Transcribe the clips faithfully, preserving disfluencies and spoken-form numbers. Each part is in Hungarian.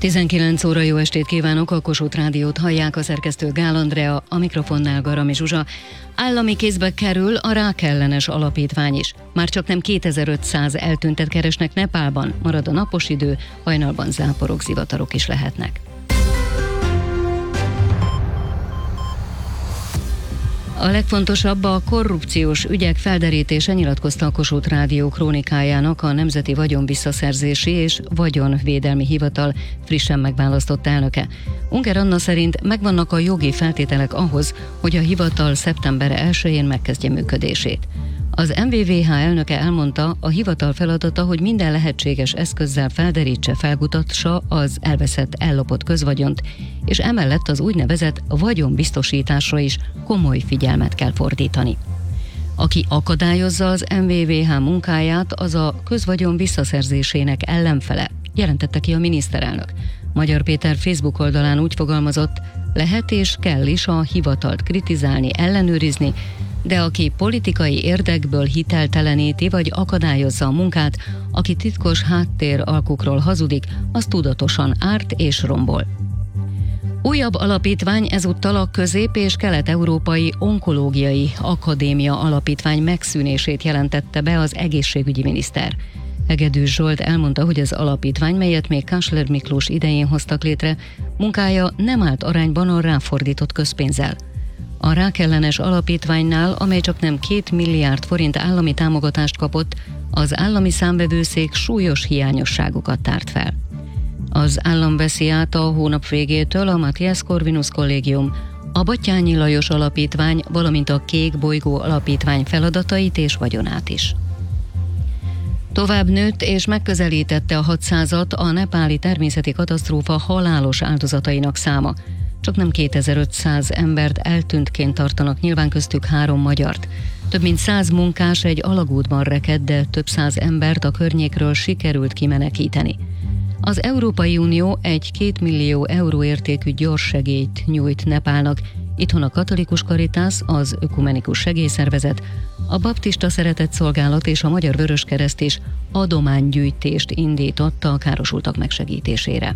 tizenkilenc óra, jó estét kívánok, a Kossuth Rádiót hallják, a szerkesztő Gál Andrea, a mikrofonnál Garami Zsuzsa. Állami kézbe kerül a rákellenes alapítvány is. Már csak nem kétezer-ötszáz eltüntet keresnek Nepálban, marad a napos idő, hajnalban záporok, zivatarok is lehetnek. A legfontosabb a korrupciós ügyek felderítése, nyilatkozta a Kossuth Rádió krónikájának a Nemzeti Vagyonvisszaszerzési és Vagyonvédelmi Hivatal frissen megválasztott elnöke. Unger Anna szerint megvannak a jogi feltételek ahhoz, hogy a hivatal szeptember elsején megkezdje működését. Az em vé vé há elnöke elmondta, a hivatal feladata, hogy minden lehetséges eszközzel felderítse, felkutassa az elveszett, ellopott közvagyont, és emellett az úgynevezett vagyonbiztosításra is komoly figyelmet kell fordítani. Aki akadályozza az em vé vé há munkáját, az a közvagyon visszaszerzésének ellenfele, jelentette ki a miniszterelnök. Magyar Péter Facebook oldalán úgy fogalmazott, lehet és kell is a hivatalt kritizálni, ellenőrizni, de aki politikai érdekből hitelteleníti vagy akadályozza a munkát, aki titkos háttér alkukról hazudik, az tudatosan árt és rombol. Újabb alapítvány ezúttal a Közép- és Kelet-Európai Onkológiai Akadémia Alapítvány megszűnését jelentette be az egészségügyi miniszter. Hegedűs Zsolt elmondta, hogy az alapítvány, melyet még Kásler Miklós idején hoztak létre, munkája nem állt arányban a ráfordított közpénzzel. A rákellenes alapítványnál, amely csak nem két milliárd forint állami támogatást kapott, az állami számvevőszék súlyos hiányosságokat tárt fel. Az állam veszi át a hónap végétől a Matthias Corvinus Kollégium, a Batthyány Lajos Alapítvány, valamint a Kék Bolygó Alapítvány feladatait és vagyonát is. Tovább nőtt és megközelítette a hatszázat a nepáli természeti katasztrófa halálos áldozatainak száma. Csak nem kétezer-ötszáz embert eltűntként tartanak nyilván, köztük három magyart. Több mint száz munkás egy alagútban rekedt, de több száz embert a környékről sikerült kimenekíteni. Az Európai Unió egy két millió euró értékű gyorssegélyt nyújt Nepálnak, itthon a Katolikus Karitász, az Ökumenikus Segélyszervezet, a Baptista Szeretetszolgálat és a Magyar Vöröskereszt is adománygyűjtést indította a károsultak megsegítésére.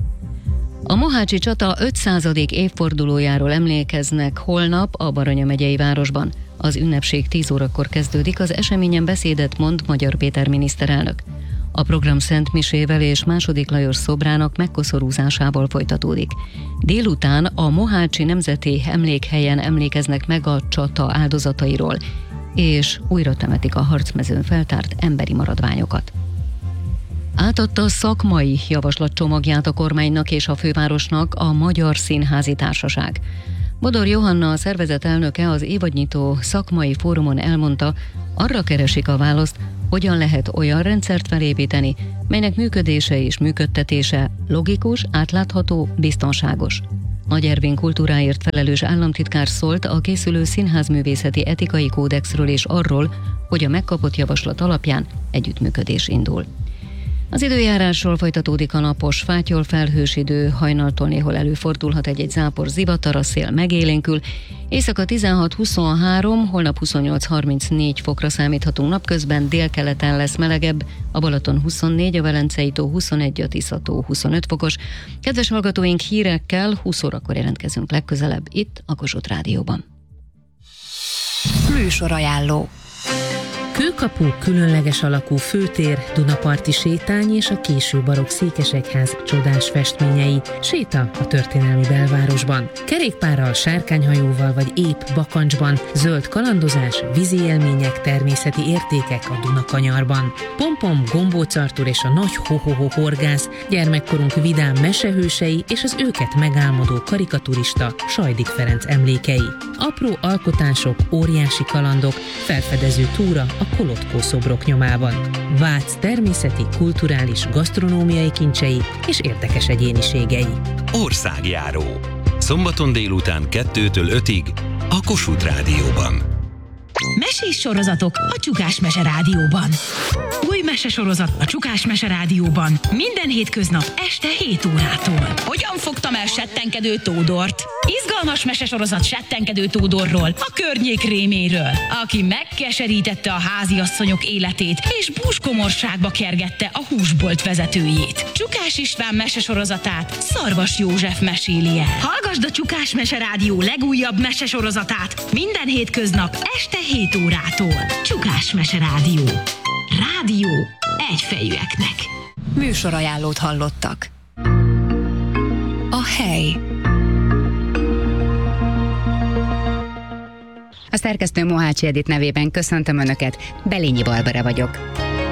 A mohácsi csata ötszázadik évfordulójáról emlékeznek holnap a Baranya megyei városban. Az ünnepség tíz órakor kezdődik, az eseményen beszédet mond Magyar Péter miniszterelnök. A program Szent Misével és második Lajos szobrának megkoszorúzásával folytatódik. Délután a Mohácsi Nemzeti Emlékhelyen emlékeznek meg a csata áldozatairól, és újra temetik a harcmezőn feltárt emberi maradványokat. Átadta szakmai javaslatcsomagját a kormánynak és a fővárosnak a Magyar Színházi Társaság. Bodor Johanna, a szervezet elnöke, az évadnyitó szakmai fórumon elmondta, arra keresik a választ, hogyan lehet olyan rendszert felépíteni, melynek működése és működtetése logikus, átlátható, biztonságos. Nagy Ervin kultúráért felelős államtitkár szólt a készülő színházművészeti etikai kódexről és arról, hogy a megkapott javaslat alapján együttműködés indul. Az időjárásról folytatódik a napos, fátyol felhős idő, hajnaltól néhol előfordulhat egy-egy zápor, zivatar, a szél megélénkül. Éjszaka tizenhat-huszonhárom, holnap huszonnyolc harmincnégy fokra számíthatunk napközben, délkeleten lesz melegebb, a Balaton huszonnégy, a Velencei tó huszonegy, a Tisza-tó huszonöt fokos. Kedves hallgatóink, hírekkel húsz órakor jelentkezünk legközelebb itt a Kossuth Rádióban. Műsorajánló. Kőkapu, különleges alakú főtér, Dunaparti sétány és a késő barokk székesegyház csodás festményei. Séta a történelmi belvárosban. Kerékpárral, sárkányhajóval vagy épp bakancsban, zöld kalandozás, vízi élmények, természeti értékek a Dunakanyarban. Pompom, Gombóc Artúr és a nagy ho-ho-ho horgász, gyermekkorunk vidám mesehősei és az őket megálmodó karikaturista Sajdik Ferenc emlékei. Apró alkotások, óriási kalandok, felfedező túra a Kolotkó szobrok nyomában. Vác természeti, kulturális, gasztronómiai kincsei és érdekes egyéniségei. Országjáró. Szombaton délután kettőtől ötig a Kossuth Rádióban. Mesés sorozatok a Csukás Mese Rádióban. Új mesesorozat a Csukás Mese Rádióban. Minden hétköznap este hét órától. Hogyan fogtam el settenkedő Tódort? Izgalmas mesesorozat settenkedő Tódorról, a környék réméről, aki megkeserítette a háziasszonyok életét és búskomorságba kergette a húsbolt vezetőjét. Csukás István mesesorozatát Szarvas József meséli el. Hallgasd a Csukás Mese Rádió legújabb mesesorozatát minden hétköznap este hét órától. Csukás Mese Rádió. Rádió egyfejűeknek. Műsorajánlót hallottak. A hely. A szerkesztő Mohácsi Edit nevében köszöntöm Önöket, Belényi Barbara vagyok.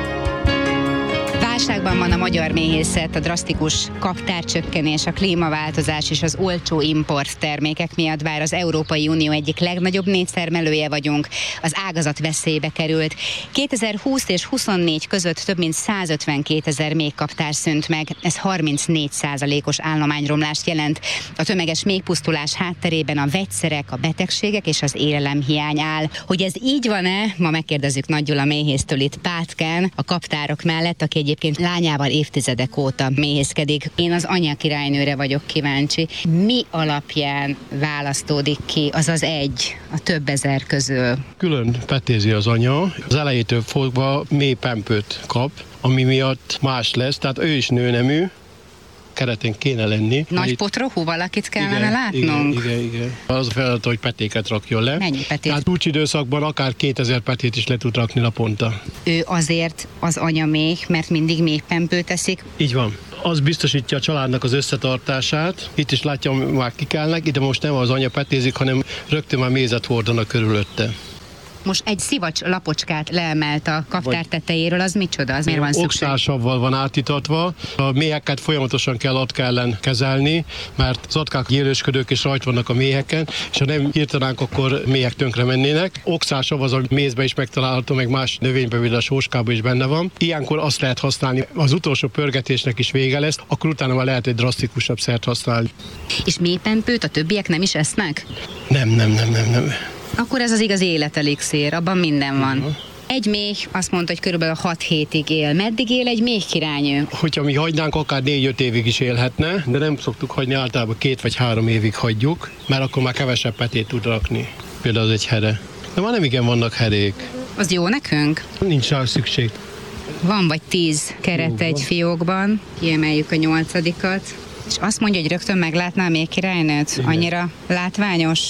Válságban van a magyar méhészet, a drasztikus kaptárcsökkenés, a klímaváltozás és az olcsó import termékek miatt, bár az Európai Unió egyik legnagyobb méztermelője vagyunk, az ágazat veszélybe került. kétezer-húsz és huszonnégy között több mint százötvenkétezer méhkaptár szűnt meg, ez harmincnégy százalékos állományromlást jelent. A tömeges méhpusztulás hátterében a vegyszerek, a betegségek és az élelemhiány áll. Hogy ez így van-e, ma megkérdezzük Nagy Gyula méhésztől itt Pátkán, a kaptárok mellett, aki egyébként lányával évtizedek óta méhészkedik. Én az anyakirálynőre vagyok kíváncsi. Mi alapján választódik ki az az egy a több ezer közül? Külön petézi az anya, az elejétől fogva mély pempőt kap, ami miatt más lesz, tehát ő is nőnemű, keretén kéne lenni. Nagy potrohú valakit kellene igen, látnunk? Igen, igen, igen. Az a feladat, hogy petéket rakjon le. Mennyi petét? Tehát csúcsidőszakban akár kétezer petét is le tud rakni naponta. Ő azért az anyaméh, mert mindig méhpempőt teszik. Így van. Az biztosítja a családnak az összetartását. Itt is látja, már kikelnek, ide most nem az anya petézik, hanem rögtön már mézet hordanak körülötte. Most egy szivacs lapocskát leemelt a kaptár tetejéről, az micsoda? Az miért van szükség? Oxálsavval van átítatva. A méheket folyamatosan kell atka ellen kezelni, mert az atkák gyérősködők is rajt vannak a méheken, és ha nem írtanánk, akkor méhek tönkre mennének. Oxálsav az a mézbe is megtalálható, meg más növényben, például a sóskában is benne van. Ilyenkor azt lehet használni, az utolsó pörgetésnek is vége lesz, akkor utána már lehet egy drasztikusabb szert használni. És méhpempőt a többiek nem is esznek? Nem, nem, nem, nem, nem. Akkor ez az igazi életelixír, abban minden van. Uh-huh. Egy méh azt mondta, hogy körülbelül hat hétig él. Meddig él egy méhkirálynő? Hogyha mi hagynánk, akár négy-öt évig is élhetne, de nem szoktuk hagyni, általában két vagy három évig hagyjuk, mert akkor már kevesebb petét tud rakni. Például az egy here. De már nem igen vannak herék. Az jó nekünk? Nincs rá szükség. Van vagy tíz keret egy fiókban, kiemeljük a nyolcadikat, és azt mondja, hogy rögtön meglátná a méhkirálynőt? Igen. Annyira látványos?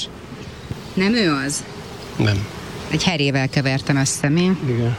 Nem ő az? Nem. Egy herével kevertem össze, mi? Igen.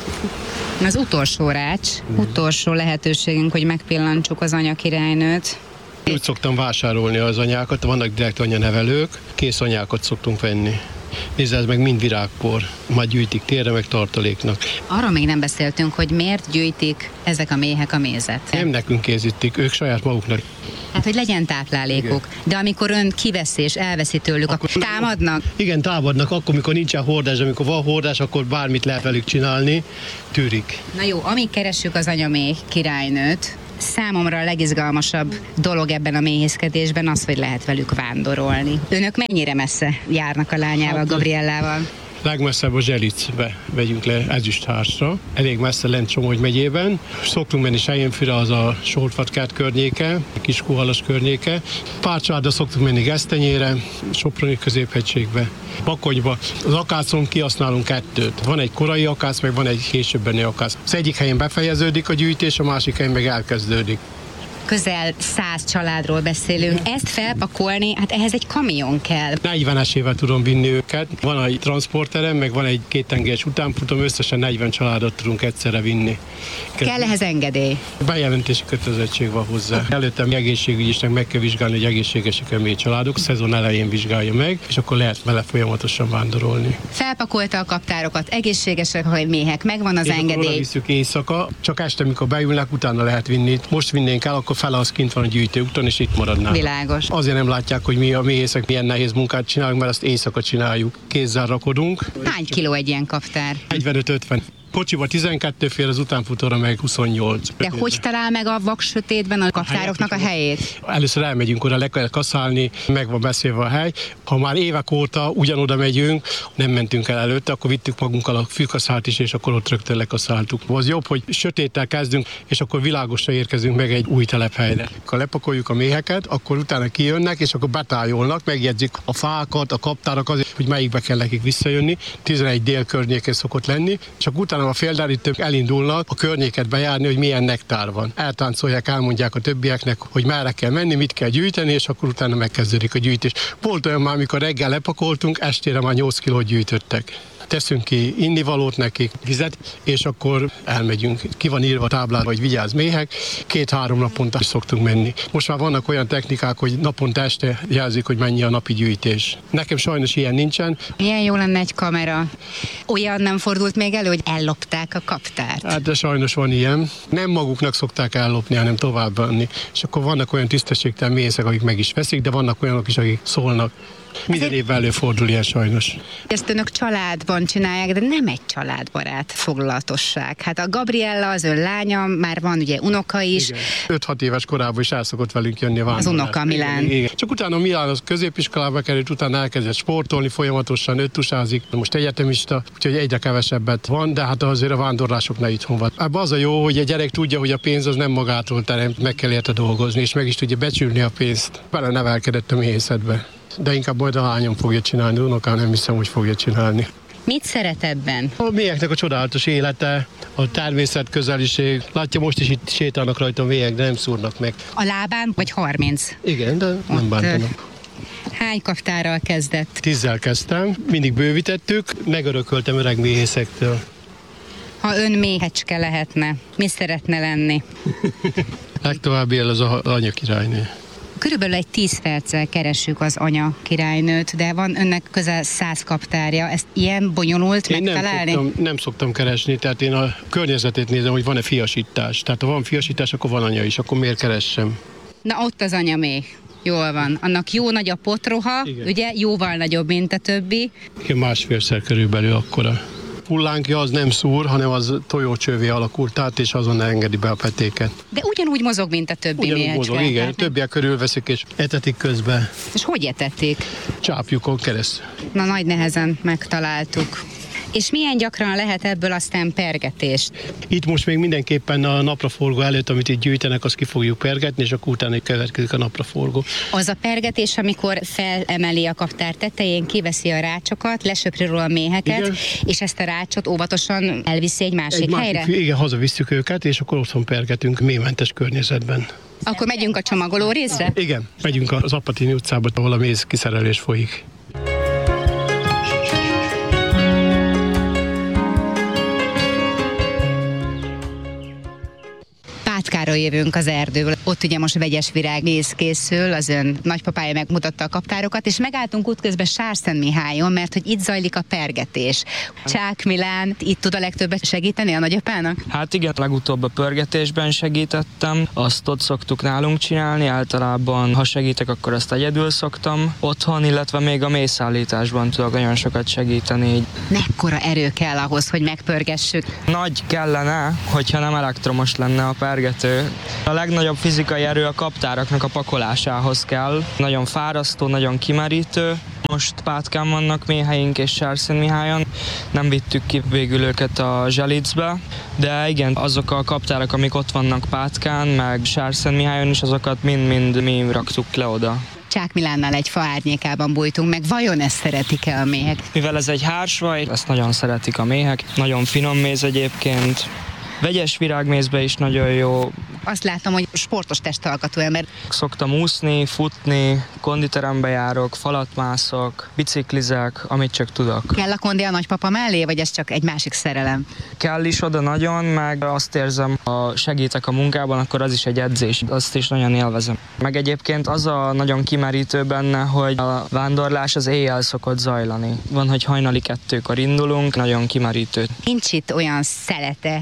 Az utolsó rács, Igen. utolsó lehetőségünk, hogy megpillantsuk az anyakirálynőt. Úgy szoktam vásárolni az anyákat, vannak direkt anyanevelők, kész anyákat szoktunk venni. Nézd, ez meg mind virágpor, majd gyűjtik térre, meg tartaléknak. Arról még nem beszéltünk, hogy miért gyűjtik ezek a méhek a mézet. Nem nekünk készítik, ők saját maguknak. Hát, hogy legyen táplálékuk. Igen. De amikor ön kiveszi és elveszi tőlük, akkor, akkor támadnak? Igen, támadnak, akkor, mikor nincsen hordás, amikor van hordás, akkor bármit lehet velük csinálni, tűrik. Na jó, amíg keressük az anyaméh királynőt, számomra a legizgalmasabb dolog ebben a méhészkedésben az, hogy lehet velük vándorolni. Önök mennyire messze járnak a lányával, hát, Gabriellával? Legmesszebb a Zselicbe megyünk le Ezüsthársra, elég messze lent Somogy megyében. Szoktunk menni Selyénfűre, az a Sortvatkert környéke, Kiskuhalas környéke. Pár családra szoktunk menni Gesztenyére, Soproni középhegységbe, Bakonyba. Az akácon kihasználunk kettőt. Van egy korai akác, meg van egy későbbeni akác. Az egyik helyen befejeződik a gyűjtés, a másik helyen meg elkezdődik. Közel száz családról beszélünk. Ezt felpakolni, hát ehhez egy kamion kell. negyvenesével tudom vinni őket. Van egy transporterem, meg van egy kéttengelyes utánfutam, összesen negyven családot tudunk egyszerre vinni. Kell ehhez engedély? Bejelentési kötelezettség van hozzá. Előtte egészségügyisnek meg kell vizsgálni, hogy egészségesek a mély családok. A szezon elején vizsgálja meg, és akkor lehet vele folyamatosan vándorolni. Felpakolta a kaptárokat, egészségesek a méhek, megvan az és engedély. Akkor visszük éjszaka, csak este, mikor beülnek, utána lehet vinni. Most vinnénk el, akkor fele az kint van a gyűjtőúton, és itt maradnának. Világos. Azért nem látják, hogy mi a méhészek milyen nehéz munkát csinálunk, mert azt éjszaka csináljuk. Kézzel rakodunk. Hány kiló egy ilyen kaptár? negyvenöt-ötven. Kocsiba tizenkettő fér, az utánfutóra meg huszonnyolc. De hogy talál meg a vaksötétben a kaptároknak a helyét? Először elmegyünk oda, le kell kaszálni, meg van beszélve a hely. Ha már évek óta ugyanoda megyünk, nem mentünk el előtte, akkor vittük magunkkal a fűkaszált is, és akkor ott rögtön lekaszáltuk. Az jobb, hogy sötéttel kezdünk, és akkor világosra érkezünk meg egy új telephelyre. Ha lepakoljuk a méheket, akkor utána kijönnek, és akkor betájolnak, megjegyzik a fákat, a kaptárak azért, hogy melyikbe kell nekik visszajönni. tizenegy dél környékén szokott lenni, és akkor utána a félderítők elindulnak a környéket bejárni, hogy milyen nektár van. Eltáncolják, elmondják a többieknek, hogy merre kell menni, mit kell gyűjteni, és akkor utána megkezdődik a gyűjtés. Volt olyan már, amikor reggel lepakoltunk, estére már nyolc kilót gyűjtöttek. Teszünk ki innivalót nekik, vizet, és akkor elmegyünk. Ki van írva a táblára, hogy vigyázz méhek, két-három naponta szoktunk menni. Most már vannak olyan technikák, hogy naponta este jelzik, hogy mennyi a napi gyűjtés. Nekem sajnos ilyen nincsen. Milyen jó lenne egy kamera. Olyan nem fordult még elő, hogy ellopták a kaptárt? Hát de sajnos van ilyen. Nem maguknak szokták ellopni, hanem továbbadni. És akkor vannak olyan tisztességtelen méhészek, akik meg is veszik, de vannak olyanok is, akik szólnak. Minden évben előfordul ilyen sajnos. Ezt önök családban csinálják, de nem egy családbarát foglalatosság. Hát a Gabriella, az ön lánya, már van ugye unoka is. öt-hat éves korában is el szokott velünk jönni a vándorlás. Az unoka Milán. Igen, igen. Csak utána Milán az középiskolába került, utána elkezdett sportolni folyamatosan, öttusázik. Most egyetemista, úgyhogy egyre kevesebbet van, de hát azért a vándorlásoknál itthon van. Ebben az a jó, hogy a gyerek tudja, hogy a pénz az nem magától teremt, meg kell érte dolgozni, és meg is tudja becsülni a pénzt. Bele nevelkedett a méhészetbe. De inkább majd a lányom fogja csinálni, unokám nem hiszem, hogy fogja csinálni. Mit szeret ebben? A méheknek a csodálatos élete, a természet közeliség. Látja, most is itt sétálnak rajta a méhek, de nem szúrnak meg. A lábán vagy harminc? Igen, de nem Ott, bántanak. Hány kaptárral kezdett? Tízzel kezdtem, mindig bővítettük, megörököltem öreg méhészektől. Ha ön méhecske lehetne, mi szeretne lenni? Legtovább él az a anya királynő. Körülbelül egy tíz perccel keressük az anya királynőt, de van önnek közel száz kaptárja. Ezt ilyen bonyolult én megtalálni? Nem szoktam, nem szoktam keresni, tehát én a környezetét nézem, hogy van-e fiasítás. Tehát ha van fiasítás, akkor van anya is, akkor miért keressem? Na ott az anya méh. Jól van. Annak jó nagy a potroha, igen. Ugye jóval nagyobb, mint a többi. Igen, másfélszer körülbelül akkora. Hullánkja az nem szúr, hanem az tojócsővé alakult át, és azon engedi be a petéket. De ugyanúgy mozog, mint a többi Ugyanúgy méhecske. mozog, igen. Többiek körülveszik, és etetik közben. És hogy etették? Csápjukon keresztül. Na, nagy nehezen megtaláltuk. És milyen gyakran lehet ebből aztán pergetést? Itt most még mindenképpen a napraforgó előtt, amit itt gyűjtenek, azt ki fogjuk pergetni, és akkor utána következik a napraforgó. Az a pergetés, amikor felemeli a kaptár tetején, kiveszi a rácsokat, lesöpri róla a méheket, igen. És ezt a rácsot óvatosan elviszi egy másik egy helyre? Másik, igen, hazavisszük őket, és akkor otthon pergetünk méhmentes környezetben. Akkor megyünk a csomagoló részre? Igen, megyünk az Apatini utcába, ahol a méz kiszerelés folyik. Pátkáról jövünk az erdőből. Ott ugye most vegyes virág méz készül, az ön nagypapája megmutatta a kaptárokat, és megálltunk útközben Sárszentmihályon, mert hogy itt zajlik a pergetés. Csák Milán itt tud a legtöbbet segíteni a nagyapának? Hát igen, legutóbb a pörgetésben segítettem, azt ott szoktuk nálunk csinálni, általában ha segítek, akkor azt egyedül szoktam otthon, illetve még a méhszállításban tudok nagyon sokat segíteni. Mekkora erő kell ahhoz, hogy megpörgessük? Nagy kellene, hogyha nem elektromos lenne a pergetés. A legnagyobb fizikai erő a kaptáraknak a pakolásához kell. Nagyon fárasztó, nagyon kimerítő. Most Pátkán vannak méheink és Sárszentmihályon. Nem vittük ki végül őket a Zselicbe, de igen, azok a kaptárak, amik ott vannak Pátkán, meg Sárszentmihályon is, azokat mind-mind mi raktuk le oda. Csák Milánnal egy fa árnyékában bújtunk meg. Vajon ezt szeretik-e a méhek? Mivel ez egy hársvaj, ezt nagyon szeretik a méhek. Nagyon finom méz egyébként. Vegyes virágmézbe is nagyon jó. Azt látom, hogy sportos testalkatú ember. Szoktam úszni, futni, konditerembe járok, falat mászok, biciklizek, amit csak tudok. Kell a kondi a nagypapa mellé, vagy ez csak egy másik szerelem? Kell is oda nagyon, meg azt érzem, ha segítek a munkában, akkor az is egy edzés. Azt is nagyon élvezem. Meg egyébként az a nagyon kimerítő benne, hogy a vándorlás az éjjel szokott zajlani. Van, hogy hajnali kettőkor indulunk, nagyon kimerítő. Nincs itt olyan szelete ennek a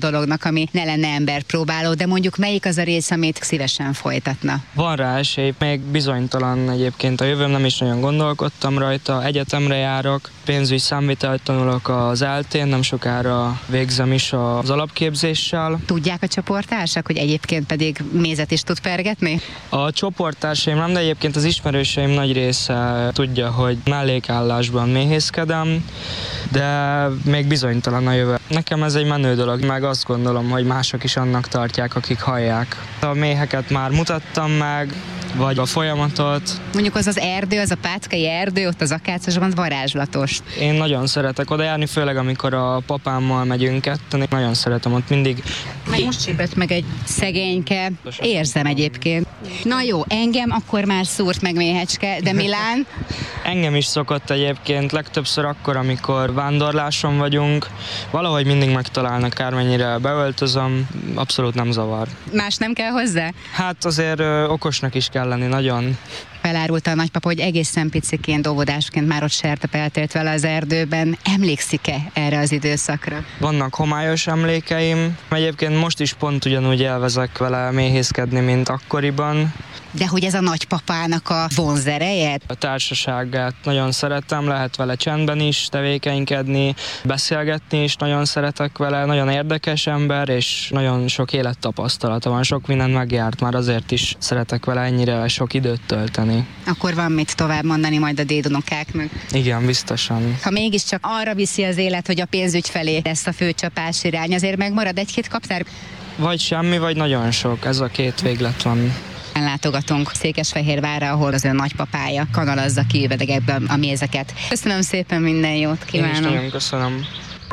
dolognak, ami ne lenne emberpróbáló, de mondjuk melyik az a rész, amit szívesen folytatna? Van rá esély, még bizonytalan egyébként a jövőm, nem is nagyon gondolkodtam rajta. Egyetemre járok, pénzügy számvitelt tanulok az é el té-n, nem sokára végzem is az alapképzéssel. Tudják a csoporttársak, hogy egyébként pedig mézet is tud pergetni? A csoporttársaim nem, de egyébként az ismerőseim nagy része tudja, hogy mellékállásban méhészkedem, de még bizonytalan a jövő. Nekem ez egy menő dolog, meg azt gondolom, hogy mások is annak tartják, akik hallják. A méheket már mutattam meg, vagy a folyamatot. Mondjuk az az erdő, az a Pátzkai erdő, ott az Akácosban varázslatos. Én nagyon szeretek oda járni, főleg amikor a papámmal megyünk ketten. Nagyon szeretem ott mindig. Meg most csípett meg egy szegényke, érzem egyébként. Na jó, engem akkor már szúrt meg méhecske, de Milán? Engem is szokott egyébként, legtöbbször akkor, amikor vándorláson vagyunk. Valahogy mindig megtalálnak, akármennyire beöltözöm, abszolút nem zavar. Más nem kell hozzá? Hát azért ö, okosnak is kell lenni, nagyon. Felárulta a nagypapa, hogy egészen piciként, óvodásként már ott sertepeltélt vele az erdőben. Emlékszik-e erre az időszakra? Vannak homályos emlékeim. Egyébként most is pont ugyanúgy élvezek vele méhészkedni, mint akkoriban. De hogy ez a nagypapának a vonzereje? A társaságát nagyon szeretem, lehet vele csendben is tevékenykedni, beszélgetni is nagyon szeretek vele, nagyon érdekes ember, és nagyon sok élettapasztalata van, sok mindent megjárt, már azért is szeretek vele ennyire sok időt tölteni. Akkor van mit tovább mondani majd a dédunokáknak. Igen, biztosan. Ha mégiscsak arra viszi az élet, hogy a pénzügy felé lesz a fő csapás irány, azért megmarad egy-két kaptár? Vagy semmi, vagy nagyon sok, ez a két véglet van. Látogatunk Székesfehérvárra, ahol az ön nagypapája kanalazza ki üvegekbe a mézeket. Köszönöm szépen, minden jót kívánok! Én is nagyon köszönöm.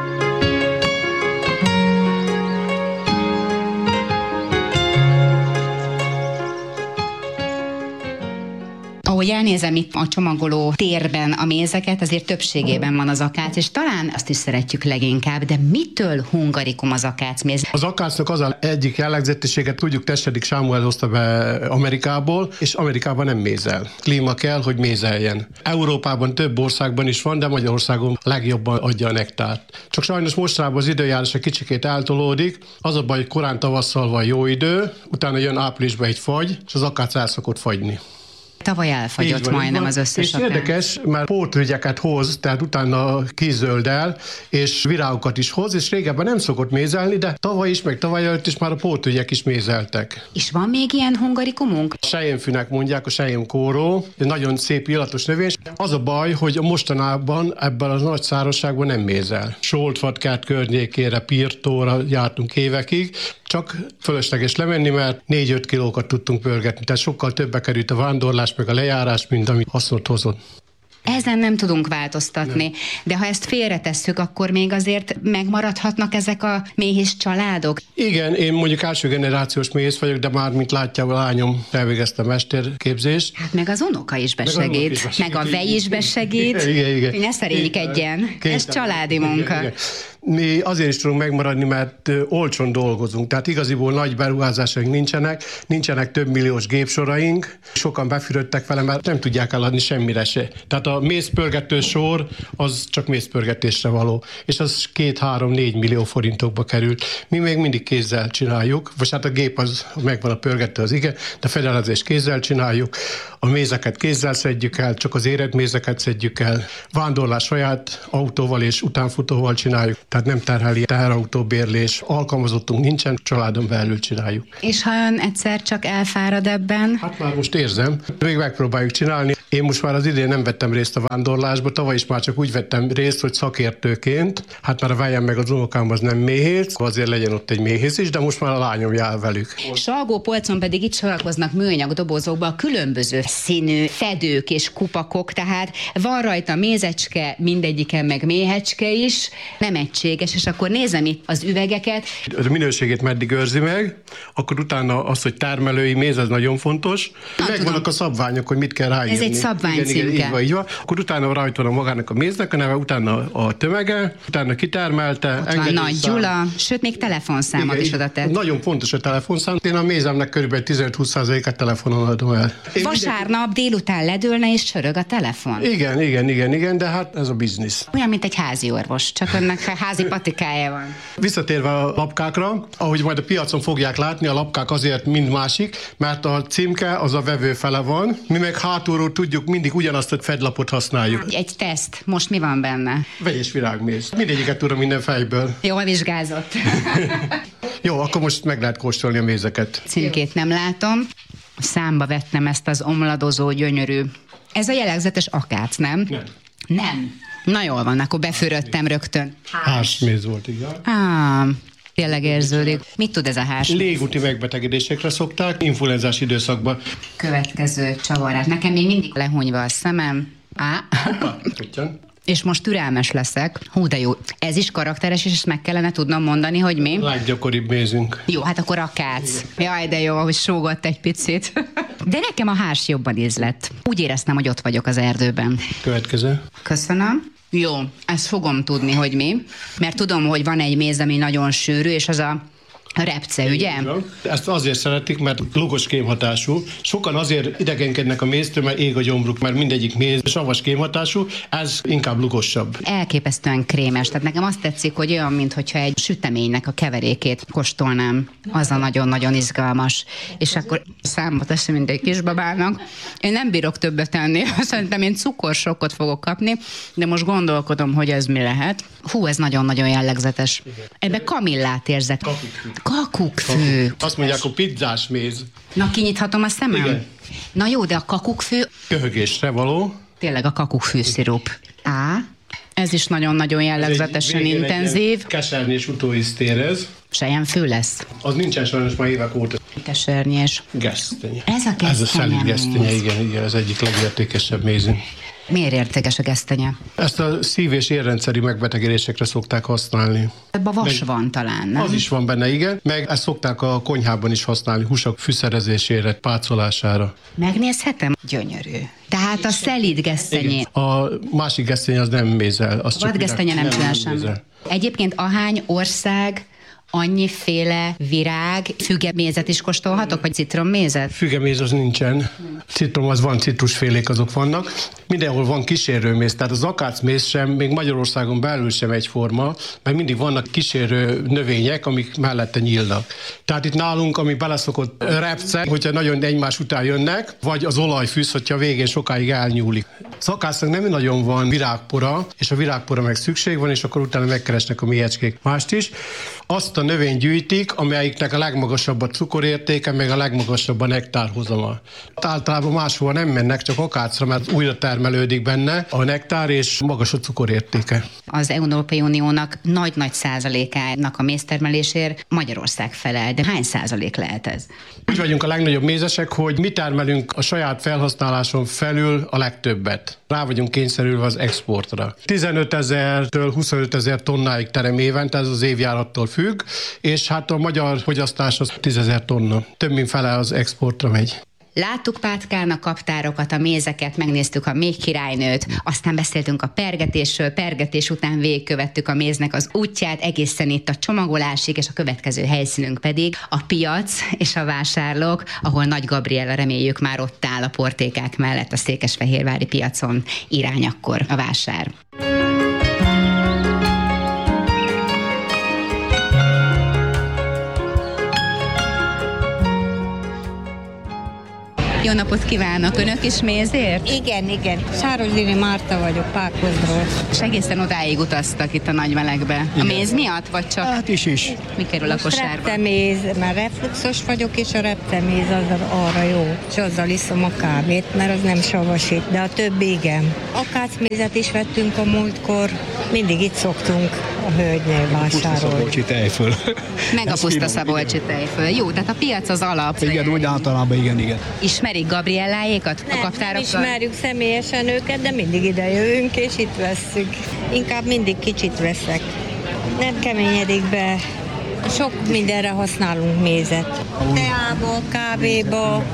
Ahogy elnézem itt a csomagoló térben a mézeket, azért többségében van az akác, és talán azt is szeretjük leginkább, de mitől hungarikum az akácméz? Az akácnak az a egyik jellegzetességet, tudjuk, Tessedik Sámuel hozta be Amerikából, és Amerikában nem mézel. Klíma kell, hogy mézeljen. Európában több országban is van, de Magyarországon legjobban adja a nektárt. Csak sajnos mostanában az időjárás egy kicsikét eltolódik, az a baj, hogy korán tavasszal van jó idő, utána jön áprilisban egy fagy, és az akác el szokott fagyni. Tavaly elfagyott van, majdnem az összes és akár. érdekes, mert pótügyeket hoz, tehát utána kizöld el, és virágokat is hoz, és régebben nem szokott mézelni, de tavaly is, meg tavaly előtt is már a pótügyek is mézeltek. És van még ilyen hungarikumunk? Selyemfűnek mondják, a selyemkóró, nagyon szép illatos növény. Az a baj, hogy mostanában ebben a nagy szárazságban nem mézel. Soltfatkát környékére, Pirtóra jártunk évekig, csak fölösleges lemenni, mert négy-öt kilókat tudtunk pörgetni, tehát sokkal többe került a vándorlás, meg a lejárás, mint ami hasznot hozott. Ezen nem tudunk változtatni, nem. De ha ezt félretesszük, akkor még azért megmaradhatnak ezek a méhész családok? Igen, én mondjuk első generációs méhész vagyok, de már, mint látja, a lányom elvégezte a mesterképzést. Hát meg az unoka is besegít, meg, meg a vej is besegít. Igen, igen, igen. Ne szerénykedjen, ez családi munka. Igen, igen. Mi azért is tudunk megmaradni, mert olcsón dolgozunk. Tehát igaziból nagy beruházásaink nincsenek, nincsenek több milliós gépsoraink, sokan befürödtek vele, mert nem tudják eladni semmire se. Tehát a mézpörgető sor az csak mézpörgetésre való, és az két-három-négy millió forintokba kerül. Mi még mindig kézzel csináljuk, vagy hát a gép az megvan, a pörgető az igen, de fedelezést kézzel csináljuk, a mézeket kézzel szedjük el, csak az érett mézeket szedjük el, vándorlás saját autóval és utánfutóval csináljuk, tehát nem terheli teherautóbérlés, alkalmazottunk nincsen, családon belül csináljuk. És ha ön egyszer csak elfárad ebben? Hát már most érzem, még megpróbáljuk csinálni. Én most már az idén nem vettem részt a vándorlásba, tavaly is már csak úgy vettem részt, hogy szakértőként. Hát már a vejem meg az unokám az nem méhész, azért legyen ott egy méhész is, de most már a lányom jár velük. Salgópolcon pedig itt sorakoznak műanyag dobozokba a különböző színű fedők és kupakok, tehát van rajta mézecske, mindegyiken meg méhecske is, nem egységes, és akkor nézem itt az üvegeket. A minőségét meddig őrzi meg, akkor utána az, hogy termelői méz, ez nagyon fontos. Na, megvannak a szabványok, hogy mit kell ráírni. Ez egy szabványcímke. Igen, igen, így van, így van. Akkor utána rajta van magának a méznek a neve, utána a tömege, utána kitermelte. Ott van Nagy Gyula, sőt még telefonszámot igen, is oda tett. Nagyon fontos a telefonszám. Én a mézemnek körülbelül tizenöt-húsz százalékát telefonon adom el. Én vasárnap minden... délután ledőlne és csörög a telefon. Igen, igen, igen, igen, de hát ez a biznisz. Olyan, mint egy házi orvos, csak önnek Házi patikája van. Visszatérve a lapkákra, ahogy majd a piacon fogják látni, a lapkák azért mind másik, mert a címke az a vevő fele van, mi meg hátulról tudjuk, mindig ugyanazt a fedlapot használjuk. Egy teszt, most mi van benne? Vegyes virágméz. Mindegyiket tudom minden fejből. Jól vizsgázott. Jó, akkor most meg lehet kóstolni a mézeket. Címkét nem látom. Számba vettem ezt az omladozó, gyönyörű. Ez a jellegzetes akác, nem? Nem. Nem. Na jól van, akkor befürödtem rögtön. Hársméz volt, igen. Á, tényleg érződik. Mit tud ez a hárs? Légúti megbetegedésekre szokták, influenzás időszakban. Következő csavarát. Nekem még mindig lehunyva a szemem. Á. Tudjan. És most türelmes leszek. Hú, de jó. Ez is karakteres, és ezt meg kellene tudnom mondani, hogy mi? Leggyakoribb mézünk. Jó, hát akkor akác. Jaj, de jó, hogy súgott egy picit. De nekem a hárs jobban ízlett. Úgy éreztem, hogy ott vagyok az erdőben. Következő. Köszönöm. Jó, ezt fogom tudni, hogy mi. Mert tudom, hogy van egy méz, ami nagyon sűrű, és az a A repce, ugye? Ezt azért szeretik, mert lugos kémhatású. Sokan azért idegenkednek a méztől, mert ég a gyomruk, mert mindegyik méz savas kémhatású, ez inkább lugosabb. Elképesztően krémes, tehát nekem azt tetszik, hogy olyan, mintha egy süteménynek a keverékét kóstolnám. Az a nagyon-nagyon izgalmas. És akkor számba teszem, mint egy kisbabának. Én nem bírok többet enni, szerintem én cukorsokkot fogok kapni, de most gondolkodom, hogy ez mi lehet. Hú, ez nagyon-nagyon jellegzetes. Ebbe kamillát érzek. Kakukkfő. Azt mondják, hogy pizzás méz. Na, kinyithatom a szemem? Igen. Na jó, de a kakukkfő... Köhögésre való. Tényleg a kakukkfű szirup. Á, ez is nagyon-nagyon jellegzetesen intenzív. Kesernés utóízt érez. Selyemfő lesz. Az nincsen sajnos már évek óta. Kesernyés. Gesztenye. Ez a gesztenye Ez a szelíd gesztenye, méz. igen, igen, az egyik legértékesebb mézünk. Miért értékes a gesztenye? Ezt a szív- és érrendszeri megbetegedésekre szokták használni. Ebben a vas Meg- van talán, nem? Az is van benne, igen. Meg ezt szokták a konyhában is használni, húsak fűszerezésére, pácolására. Megnézhetem? Gyönyörű. Tehát a szelíd gesztenyé. A másik gesztenye az nem mézel. Az A csak vadgesztenye nem csinál mézel. semmit. Egyébként ahány ország, annyiféle virág, fügemézet is kóstolhatok, vagy citrommézet? Fügeméz az nincsen. Citrom az van, citrusfélék azok vannak. Mindenhol van kísérőméz, tehát az akácméz sem, még Magyarországon belül sem egyforma, mert mindig vannak kísérő növények, amik mellette nyílnak. Tehát itt nálunk, ami beleszokott repce, hogyha nagyon egymás után jönnek, vagy az olajfűsz, hogyha végén sokáig elnyúlik. Az akácnak nem nagyon van virágpora, és a virágpora meg szükség van, és akkor utána megkeresnek a méhecskék mást is. Azt a növényt gyűjtik, amelyiknek a legmagasabb a cukorértéke, meg a legmagasabb a nektárhozama. Általában máshova nem mennek, csak akácra, mert újra termelődik benne a nektár, és magas a cukorértéke. Az Európai Uniónak nagy-nagy százalékának a méztermelésért Magyarország felel, de hány százalék lehet ez? Úgy vagyunk a legnagyobb mézesek, hogy mi termelünk a saját felhasználáson felül a legtöbbet. Rá vagyunk kényszerülve az exportra. tizenötezertől huszonötezer tonnáig terem évente, ez az évjárattól függ, és hát a magyar fogyasztás az tízezer tonna. Több mint fele az exportra megy. Láttuk Pátkán a kaptárokat, a mézeket, megnéztük a méhkirálynőt, aztán beszéltünk a pergetésről, pergetés után végigkövettük a méznek az útját, egészen itt a csomagolásig, és a következő helyszínünk pedig a piac és a vásárlók, ahol Nagy Gabriella, reméljük, már ott áll a portékák mellett a székesfehérvári piacon, irány akkor a vásár. Jó napot kívánok! Önök is mézért? Igen, igen. Sárosdini Márta vagyok, Pákozdról. És egészen odáig utaztak itt a nagy melegbe. A méz miatt, vagy csak? Hát is is. Mi kerül a Most kosárba? repteméz, mert refluxos vagyok, és a repteméz az arra jó. És azzal iszom a kávét, mert az nem savasít, de a többi igen. Akácmézet is vettünk a múltkor, mindig itt szoktunk a hölgynél vásárolni. Szabolcsi tejföl. Meg a puszta szabolcsi tejföl. Jó, tehát a piac az alap. Igen, úgy általában igen, igen. Ismerik Gabrielláékat? A Nem, nem kaptárokat? ismerjük személyesen őket, de mindig ide jövünk, és itt vesszük. Inkább mindig kicsit veszek. Nem keményedik be. Sok mindenre használunk mézet. Teába, kávéba,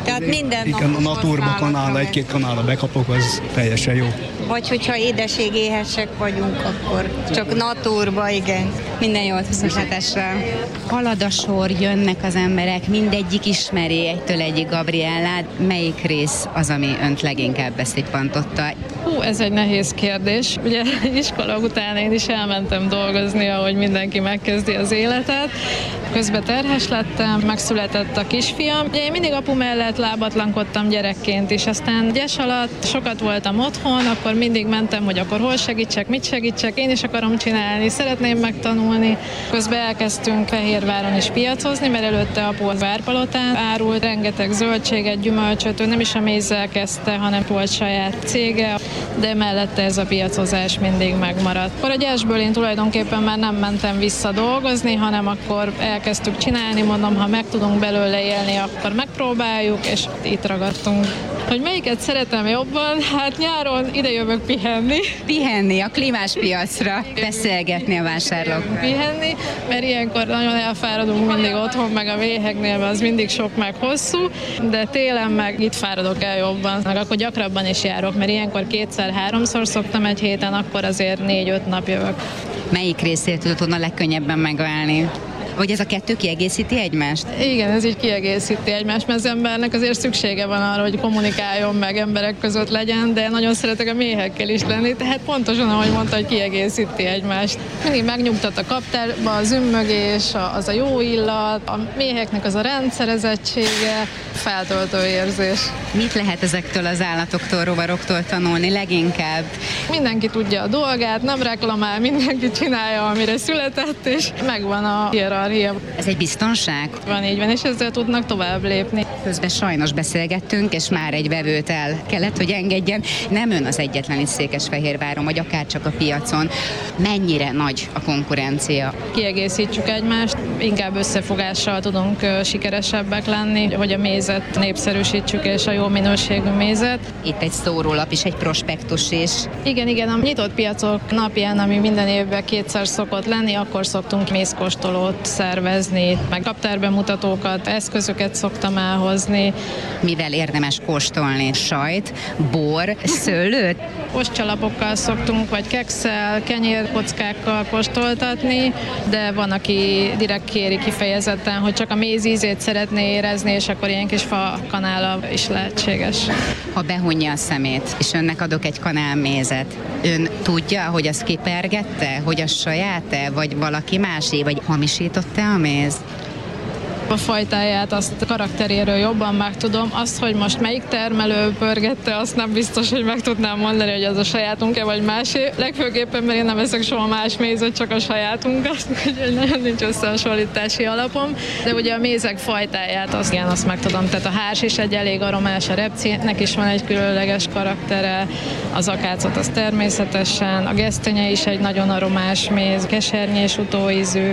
Tehát minden nap igen, a naturba használatra kanála, megy. egy-két kanála bekapok, az teljesen jó. Vagy hogyha édeségéhesek vagyunk, akkor csak naturba, igen. Minden jót viszontlátásra. Halad a sor, jönnek az emberek, mindegyik ismeri egytől egyig Gabriellát. Melyik rész az, ami önt leginkább beszippantotta? Hú, ez egy nehéz kérdés. Ugye iskola után én is elmentem dolgozni, ahogy mindenki megkezdi az életet. Közben terhes lettem, megszületett a kisfiam. Ugye én mindig apu mellett lábatlankodtam gyerekként is, aztán gyes alatt sokat voltam otthon, akkor mindig mentem, hogy akkor hol segítsek, mit segítsek, én is akarom csinálni, szeretném megtanulni. Közben elkezdtünk Fehérváron is piacozni, mert előtte apu a Várpalotán árult rengeteg zöldséget, gyümölcsöt, ő nem is a mézzel kezdte, hanem volt saját cége, de mellette ez a piacozás mindig megmaradt. Akkor a gyesből én tulajdonképpen már nem mentem vissza dolgozni, hanem akkor elkezdtük csinálni, mondom, ha meg tudunk belőle élni, akkor megpróbáljuk, és itt ragadtunk. Hogy melyiket szeretem jobban? Hát nyáron ide jövök pihenni. Pihenni a klímás piacra, beszélgetni a vásárlókkal. Pihenni, mert ilyenkor nagyon elfáradunk mindig otthon, meg a méheknél, az mindig sok meg hosszú, de télen meg itt fáradok el jobban. Meg akkor gyakrabban is járok, mert ilyenkor kétszer-háromszor szoktam egy héten, akkor azért négy-öt nap jövök. Melyik részétől tudna legkönnyebben megválni? Hogy ez a kettő kiegészíti egymást? Igen, ez így kiegészíti egymást, mert az embernek azért szüksége van arra, hogy kommunikáljon meg, emberek között legyen, de nagyon szeretek a méhekkel is lenni, tehát pontosan, ahogy mondta, hogy kiegészíti egymást. Mindig megnyugtat a kaptárba, az ümmögés, az a jó illat, a méheknek az a rendszerezettsége, feltöltő érzés. Mit lehet ezektől az állatoktól, rovaroktól tanulni leginkább? Mindenki tudja a dolgát, nem reklamál, mindenki csinálja, amire született, és megvan a hierarchia. Ez egy biztonság? Van, így van, és ezzel tudnak tovább lépni. Közben sajnos beszélgettünk, és már egy vevőt el kellett, hogy engedjen. Nem ön az egyetlen itt Székesfehérváron, vagy akár csak a piacon. Mennyire nagy a konkurencia? Kiegészítsük egymást, inkább összefogással tudunk sikeresebbek lenni, hogy a mézet népszerűsítsük, és a jó minőségű mézet. Itt egy szórólap is, egy prospektus is. Igen, igen, a nyitott piacok napján, ami minden évben kétszer szokott lenni, akkor szoktunk mézkóstolót szervezni, meg kaptárbemutatókat, eszközöket szoktam elhozni. Mivel érdemes kóstolni? Sajt, bor, szőlőt? Ostcsalapokkal szoktunk, vagy kekszel, kenyérkockákkal kóstoltatni, de van, aki direkt kéri kifejezetten, hogy csak a méz ízét szeretné érezni, és akkor ilyen kis fa kanála is lehetséges. Ha behunja a szemét, és önnek adok egy kanál mézet, ön tudja, hogy az kipergette, hogy az saját-e, vagy valaki másé, vagy hamisított-e a méz? A fajtáját, azt a karakteréről jobban megtudom. Azt, hogy most melyik termelő pörgette, azt nem biztos, hogy meg tudnám mondani, hogy az a sajátunk-e vagy másé. Legfőképpen, mert én nem eszek soha más mézet, csak a sajátunkat, úgyhogy nagyon nincs összehasonlítási alapom. De ugye a mézek fajtáját, azt, igen, azt meg tudom. Tehát a hárs is egy elég aromás, a repcének is van egy különleges karaktere, az akácot az természetesen, a gesztenye is egy nagyon aromás méz, kesernyés utóízű,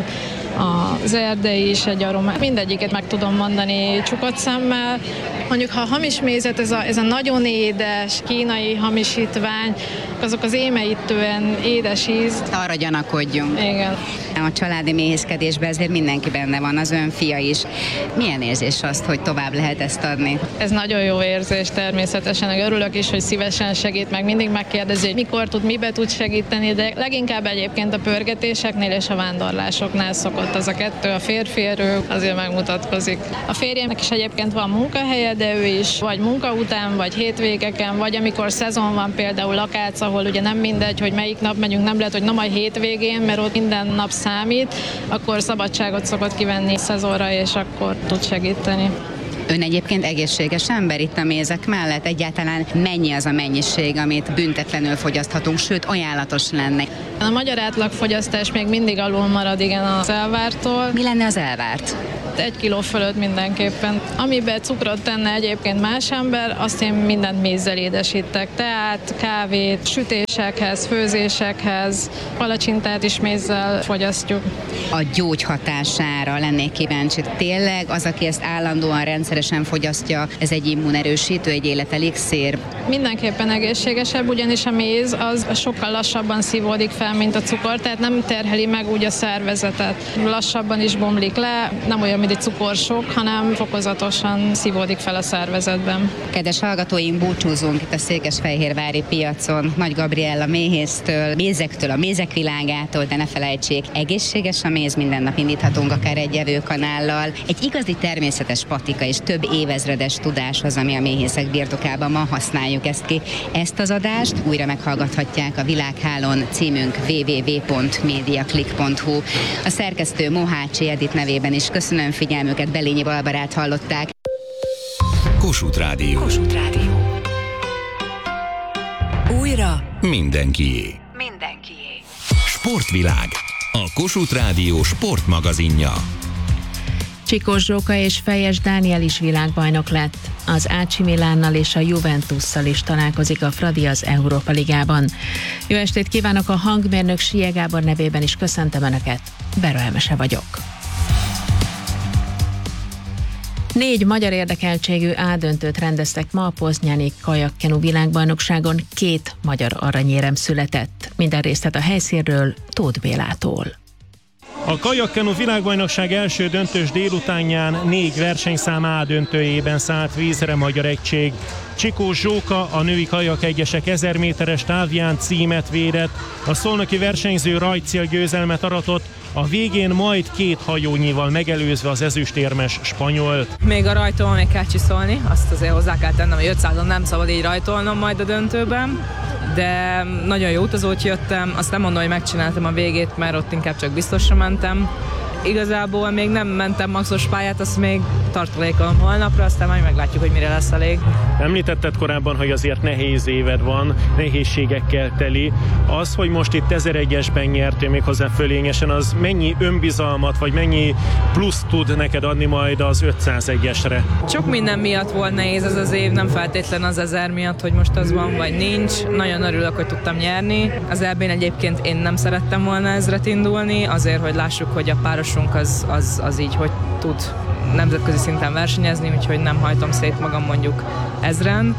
az erdei is egy aromás. Mindegyiket meg tudom mondani csukott szemmel. Mondjuk, ha a hamis mézet, ez a, ez a nagyon édes kínai hamisítvány, azok az émeítően édes íz. Arra gyanakodjunk. Igen. A családi méhészkedésben ezért mindenki benne van, az ön fia is. Milyen érzés azt, hogy tovább lehet ezt adni? Ez nagyon jó érzés természetesen. Örülök is, hogy szívesen segít, meg mindig megkérdezi, hogy mikor tud, mibe tud segíteni, de leginkább egyébként a pörgetéseknél és a vándorlásoknál szokott az a kettő, a férfi erő azért megmutatkozik. A férjemnek is egyébként van munkahelye, de ő is vagy munka után, vagy hétvégeken, vagy amikor szezon van, például Lakác, ahol ugye nem mindegy, hogy melyik nap megyünk, nem lehet, hogy na majd hétvégén, mert ott minden nap számít, akkor szabadságot szokott kivenni szezonra, és akkor tud segíteni. Ön egyébként egészséges ember itt a mézek mellett? Egyáltalán mennyi az a mennyiség, amit büntetlenül fogyaszthatunk, sőt ajánlatos lenne? A magyar átlagfogyasztás még mindig alul marad, igen, az elvártól. Mi lenne az elvárt? Egy kiló fölött mindenképpen. Amiben cukrot tenne egyébként más ember, azt én mindent mézzel édesítek. Teát, kávét, sütésekhez, főzésekhez, palacsintát is mézzel fogyasztjuk. A gyógyhatására lennék kíváncsi. Tényleg az, aki ezt állandóan rendszeresen fogyasztja, ez egy immunerősítő, egy életelixír? Mindenképpen egészségesebb, ugyanis a méz az sokkal lassabban szívódik fel, mint a cukor, tehát nem terheli meg úgy a szervezetet. Lassabban is bomlik le, nem olyan, mindig cukorsok, hanem fokozatosan szívódik fel a szervezetben. Kedves hallgatóink, búcsúzunk itt a székesfehérvári piacon Nagy Gabriella méhésztől, mézektől, a mézek világától, de ne felejtsék, egészséges a méz, minden nap indíthatunk akár egy evőkanállal. Egy igazi természetes patika és több évezredes tudáshoz, ami a méhészek birtokában, ma használjuk ezt ki. Ezt az adást újra meghallgathatják a Világhálón, címünk double-u double-u double-u pont mediaclick pont hu. A szerkesztő Mohácsi Edit nevében is köszönöm figyelmüket, Belényi Balbarát hallották. Kossuth Rádió. Kossuth Rádió. Újra mindenkié. Mindenkié. Sportvilág. A Kossuth Rádió sportmagazinja. Csikós Zsóka és Fejes Dániel is világbajnok lett. Az á cé Milánnal és a Juventusszal is találkozik a Fradi az Európa Ligában. Jó estét kívánok, a hangmérnök Sie Gábor nevében is köszöntöm Önöket. Bero Emese vagyok. Négy magyar érdekeltségű A-döntőt rendeztek ma a Poznani kajakkenu világbajnokságon, két magyar aranyérem született. Minden részlet a helyszínről Tóth Bélától. A kajakkenu világbajnokság első döntős délutánján négy versenyszám A döntőjében szállt vízre magyar egység. Csikós Zsóka a női kajak egyesek ezer méteres távján címet védett, a szolnoki versenyző rajtcél győzelmet aratott, a végén majd két hajónyival megelőzve az ezüstérmes spanyolt. Még a rajtolom még kell csiszolni, azt azért hozzá kell tennem, hogy ötszázon nem szabad így rajtolnom majd a döntőben, de nagyon jó utazót jöttem, azt nem mondom, hogy megcsináltam a végét, mert ott inkább csak biztosra mentem. Igazából még nem mentem maxos pályát, azt még tartalékolom holnapra, aztán majd meglátjuk, hogy mire lesz elég. Említetted korábban, hogy azért nehéz éved van, nehézségekkel teli. Az, hogy most itt ezeregyesben nyertél méghozzá fölényesen, az mennyi önbizalmat, vagy mennyi plusz tud neked adni majd az ötszázegyesre? Sok minden miatt volt nehéz ez az év, nem feltétlen az ezer miatt, hogy most az van, vagy nincs. Nagyon örülök, hogy tudtam nyerni. Az Eb-n egyébként én nem szerettem volna ezret indulni, azért, hogy lássuk, hogy a páros Az, az, az így, hogy tud nemzetközi szinten versenyezni, úgyhogy nem hajtom szét magam mondjuk ezren,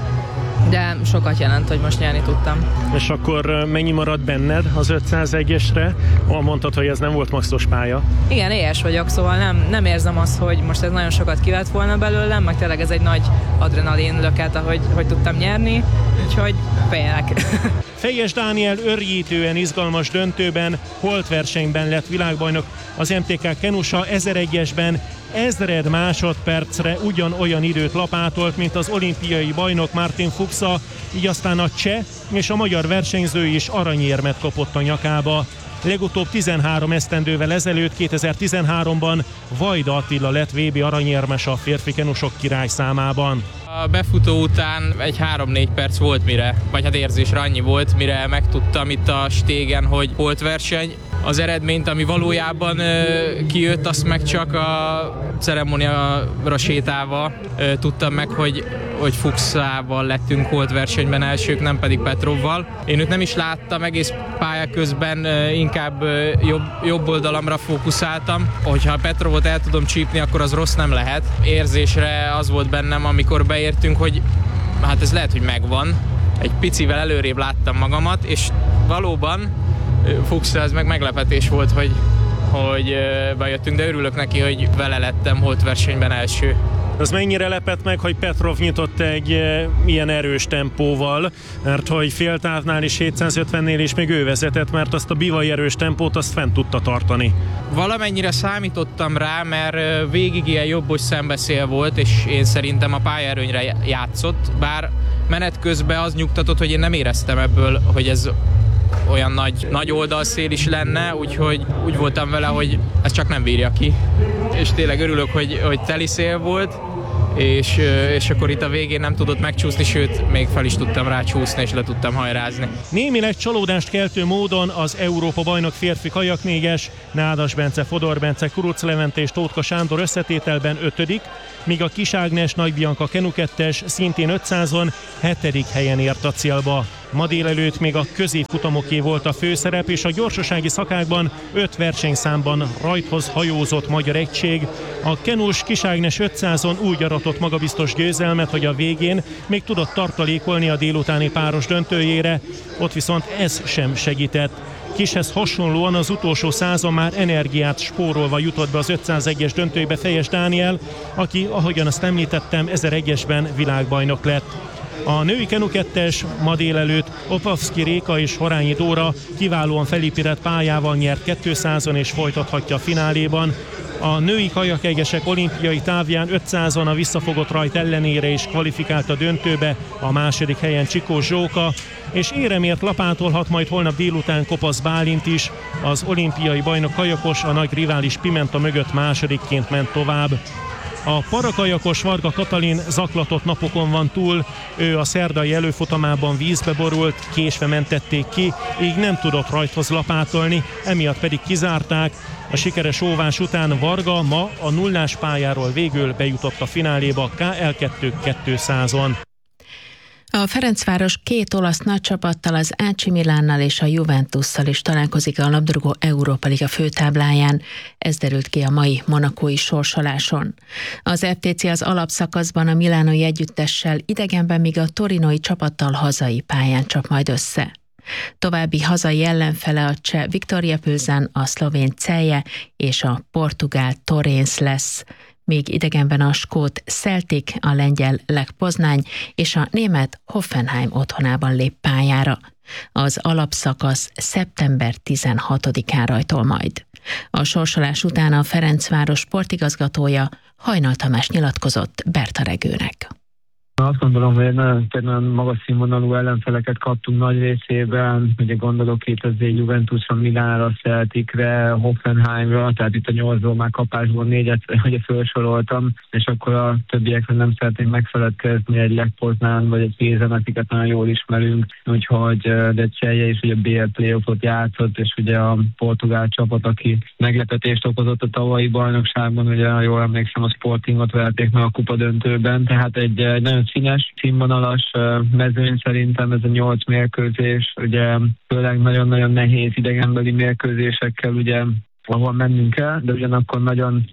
de sokat jelent, hogy most nyerni tudtam. És akkor mennyi marad benned az ötszázegyesre? Mondtad, hogy ez nem volt maxos pálya. Igen, éhes vagyok, szóval nem, nem érzem azt, hogy most ez nagyon sokat kivett volna belőlem, meg tényleg ez egy nagy adrenalin löket, ahogy hogy tudtam nyerni, úgyhogy félek. Fejes Dániel örjítően izgalmas döntőben, holtversenyben lett világbajnok. Az em té ká kenusa ezeregyesben ezred másodpercre ugyanolyan időt lapátolt, mint az olimpiai bajnok Martin Fuchsa, így aztán a cseh és a magyar versenyző is aranyérmet kapott a nyakába. Legutóbb tizenhárom esztendővel ezelőtt, kétezer-tizenháromban Vajda Attila lett vé bé aranyérmes a férfi kenusok király számában. A befutó után egy három-négy perc volt mire, vagy hát érzésre annyi volt, mire megtudtam itt a stégen, hogy holtverseny. Az eredményt, ami valójában ö, kijött, azt meg csak a ceremóniára sétálva ö, tudtam meg, hogy, hogy Fuchsával lettünk holtversenyben elsők, nem pedig Petrovval. Én őt nem is láttam, egész pálya közben ö, inkább ö, jobb, jobb oldalamra fókuszáltam. Hogyha Petrovot el tudom csípni, akkor az rossz nem lehet. Érzésre az volt bennem, amikor beértünk, hogy hát ez lehet, hogy megvan. Egy picivel előrébb láttam magamat, és valóban Fuchsa, ez meg meglepetés volt, hogy, hogy bejöttünk, de örülök neki, hogy vele lettem holtversenyben első. Az mennyire lepett meg, hogy Petrov nyitott egy e, ilyen erős tempóval, mert hogy féltávnál és hétszázötvennél is még ő vezetett, mert azt a bivaj erős tempót azt fent tudta tartani. Valamennyire számítottam rá, mert végig ilyen jobbos szembeszél volt, és én szerintem a pályaerőnyre játszott, bár menet közben az nyugtatott, hogy én nem éreztem ebből, hogy ez olyan nagy, nagy oldalszél is lenne, úgyhogy úgy voltam vele, hogy ez csak nem bírja ki. És tényleg örülök, hogy, hogy teli szél volt, és, és akkor itt a végén nem tudott megcsúszni, sőt, még fel is tudtam rá csúszni, és le tudtam hajrázni. Némileg csalódást keltő módon az Európa bajnok férfi kajaknégyes, Nádas Bence, Fodor Bence, Kuruc Levente és Tótka Sándor összetételben ötödik, míg a Kis Ágnes, Nagy Bianca kenukettes szintén ötszázon hetedik helyen ért a célba. Ma délelőtt még a középfutamoké volt a főszerep, és a gyorsasági szakákban öt versenyszámban rajthoz hajózott magyar egység. A kenus Kis Ágnes ötszázon úgy aratott magabiztos győzelmet, hogy a végén még tudott tartalékolni a délutáni páros döntőjére, ott viszont ez sem segített. Kishez hasonlóan az utolsó százon már energiát spórolva jutott be az ötszázegyes döntőbe Fejes Dániel, aki, ahogyan azt említettem, ezeregyesben világbajnok lett. A női kenu kettes ma délelőtt Opavszki Réka és Horányi Dóra kiválóan felépített pályával nyert kétszázon és folytathatja a fináléban. A női kajakegesek olimpiai távján ötszázon a visszafogott rajt ellenére is kvalifikált a döntőbe, a második helyen Csikós Zsóka, és éremért lapátolhat majd holnap délután Kopasz Bálint is. Az olimpiai bajnok kajakos a nagy rivális Pimenta mögött másodikként ment tovább. A parakajakos Varga Katalin zaklatott napokon van túl, ő a szerdai előfutamában vízbe borult, késve mentették ki, így nem tudott rajthoz lapátolni, emiatt pedig kizárták. A sikeres óvás után Varga ma a nullás pályáról végül bejutott a fináléba a ká el kettő kétszázon. A Ferencváros két olasz nagycsapattal, az á cé Milánnal és a Juventusszal is találkozik a labdarúgó Európa Liga főtábláján. Ez derült ki a mai monakói sorsoláson. Az ef té cé az alapszakaszban a milánói együttessel idegenben, míg a torinói csapattal hazai pályán csap majd össze. További hazai ellenfele a cseh Viktoria Plzen, a szlovén Celje és a portugál Torrens lesz. Még idegenben a skót Celtic, a lengyel Lech Poznány és a német Hoffenheim otthonában lép pályára. Az alapszakasz szeptember tizenhatodikán rajtol majd. A sorsolás után a Ferencváros sportigazgatója Hajnal Tamás nyilatkozott Berta Regőnek. Azt gondolom, hogy nagyon, nagyon magas színvonalú ellenfeleket kaptunk nagy részében, ugye gondolok itt azért Juventusra, Milánra, Celticre, Hoffenheimra, tehát itt a nyolcból már kapásból négyet ugye felsoroltam, és akkor a többiekről nem szeretnénk megfeledkezni, egy Lech Poznán vagy egy Pézen, akiket nagyon jól ismerünk, úgyhogy de Celje is ugye a bé el playoffot játszott, és ugye a portugál csapat, aki meglepetést okozott a tavalyi bajnokságban, ugye jól emlékszem, a Sportingot verték meg a kupa döntőben, tehát egy, egy nagyon színes, színvonalas mezőny szerintem ez a nyolc mérkőzés, ugye főleg nagyon-nagyon nehéz idegenbeli mérkőzésekkel, ugye, ahol mennünk kell, de ugyanakkor nagyon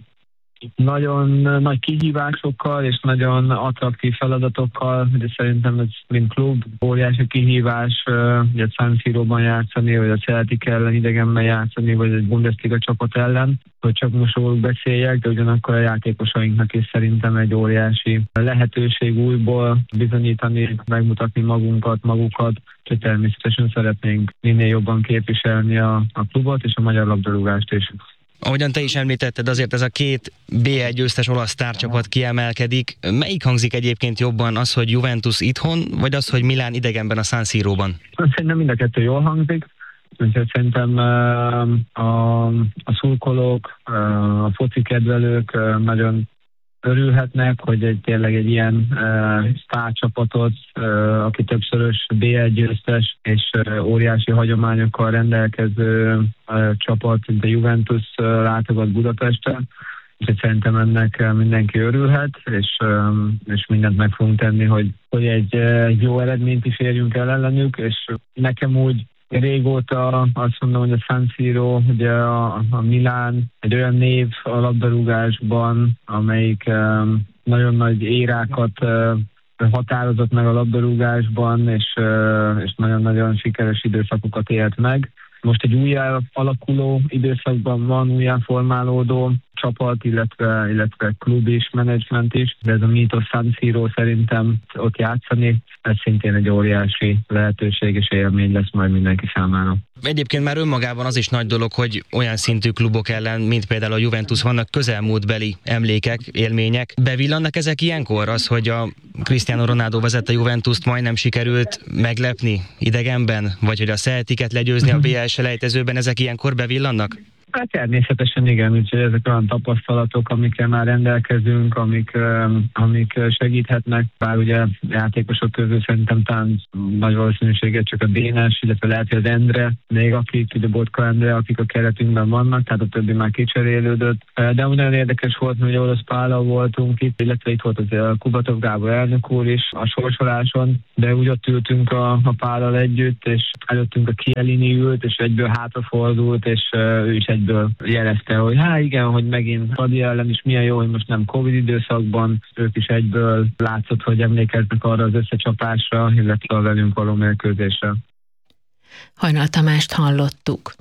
nagyon nagy kihívásokkal és nagyon attraktív feladatokkal, de szerintem ez mint klub óriási kihívás, ugye San Siróban játszani, vagy a Celtic ellen idegenben játszani, vagy egy Bundesliga csapat ellen, hogy csak most róluk beszéljek, de ugyanakkor a játékosainknak is szerintem egy óriási lehetőség újból bizonyítani, megmutatni magunkat, magukat, hogy természetesen szeretnénk minél jobban képviselni a, a klubot és a magyar labdarúgást is. Ahogyan te is említetted, azért ez a két bé egy győztes olasz sztárcsapat kiemelkedik. Melyik hangzik egyébként jobban, az, hogy Juventus itthon, vagy az, hogy Milán idegenben a San Siróban? Szerintem mind a kettő jól hangzik. Úgyhogy szerintem a, a szurkolók, a foci kedvelők nagyon örülhetnek, hogy egy, tényleg egy ilyen uh, sztárcsapatot, uh, aki többszörös bé egy győztes és uh, óriási hagyományokkal rendelkező uh, csapat, mint a Juventus uh, látogat Budapesten. Úgyhogy szerintem ennek mindenki örülhet, és, um, és mindent meg fogunk tenni, hogy, hogy egy, egy jó eredményt is érjünk el ellenük, és nekem úgy régóta azt mondom, hogy a San Siro, ugye a, a Milán egy olyan név a labdarúgásban, amelyik um, nagyon nagy érákat uh, határozott meg a labdarúgásban, és, uh, és nagyon-nagyon sikeres időszakokat élt meg. Most egy újjá alakuló időszakban van, újjá formálódó csapat, illetve, illetve klub is, menedzsment is, de ez a Mítos San Siro szerintem ott játszani, ez szintén egy óriási lehetőség és élmény lesz majd mindenki számára. Egyébként már önmagában az is nagy dolog, hogy olyan szintű klubok ellen, mint például a Juventus, vannak közelmúltbeli emlékek, élmények. Bevillannak ezek ilyenkor? Az, hogy a Cristiano Ronaldo vezette a Juventust, majdnem sikerült meglepni idegenben? Vagy hogy a Celticet legyőzni a bé el selejtezőben, ezek ilyenkor bevillannak? Hát természetesen igen, úgyhogy ezek olyan tapasztalatok, amikkel már rendelkezünk, amik, amik segíthetnek, bár ugye játékosok közül szerintem talán nagy valószínűséget csak a Dénes, illetve lehet, hogy az Endre, még akik, ugye Botka Endre, akik a keretünkben vannak, tehát a többi már kicserélődött. De nagyon érdekes volt, hogy Orosz Pállal voltunk itt, illetve itt volt az Kubatov Gábor elnök úr is a sorsoláson, de úgy ott ültünk a, a Pállal együtt, és előttünk a Chiellini ült, és egyből hátrafordult, és ő is egyből jelezte, hogy hát igen, hogy megint Adi ellen is milyen jó, hogy most nem Covid időszakban, ők is egyből látszott, hogy emlékeznek arra az összecsapásra, illetve a velünk való mérkőzésre. Hajnal Tamást hallottuk.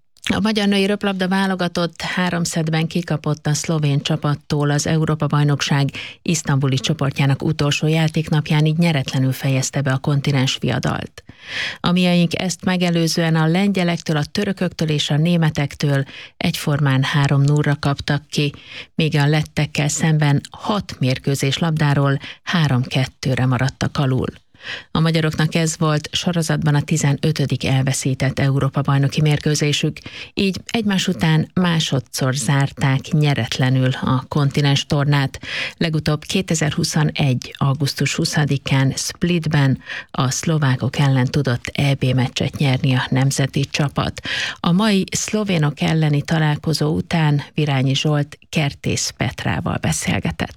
A magyar női röplabda válogatott három szettben kikapott a szlovén csapattól az Európa-bajnokság isztambuli csoportjának utolsó játéknapján, így nyeretlenül fejezte be a kontinens viadalt. A miaink ezt megelőzően a lengyelektől, a törököktől és a németektől egyformán három nullra kaptak ki, míg a lettekkel szemben hat mérkőzés labdáról három kettőre maradtak alul. A magyaroknak ez volt sorozatban a tizenötödik elveszített Európa-bajnoki mérkőzésük, így egymás után másodszor zárták nyeretlenül a kontinens tornát. Legutóbb kétezer-huszonegy. augusztus huszadikán Splitben a szlovákok ellen tudott é bé meccset nyerni a nemzeti csapat. A mai szlovénok elleni találkozó után Virányi Zsolt Kertész Petrával beszélgetett.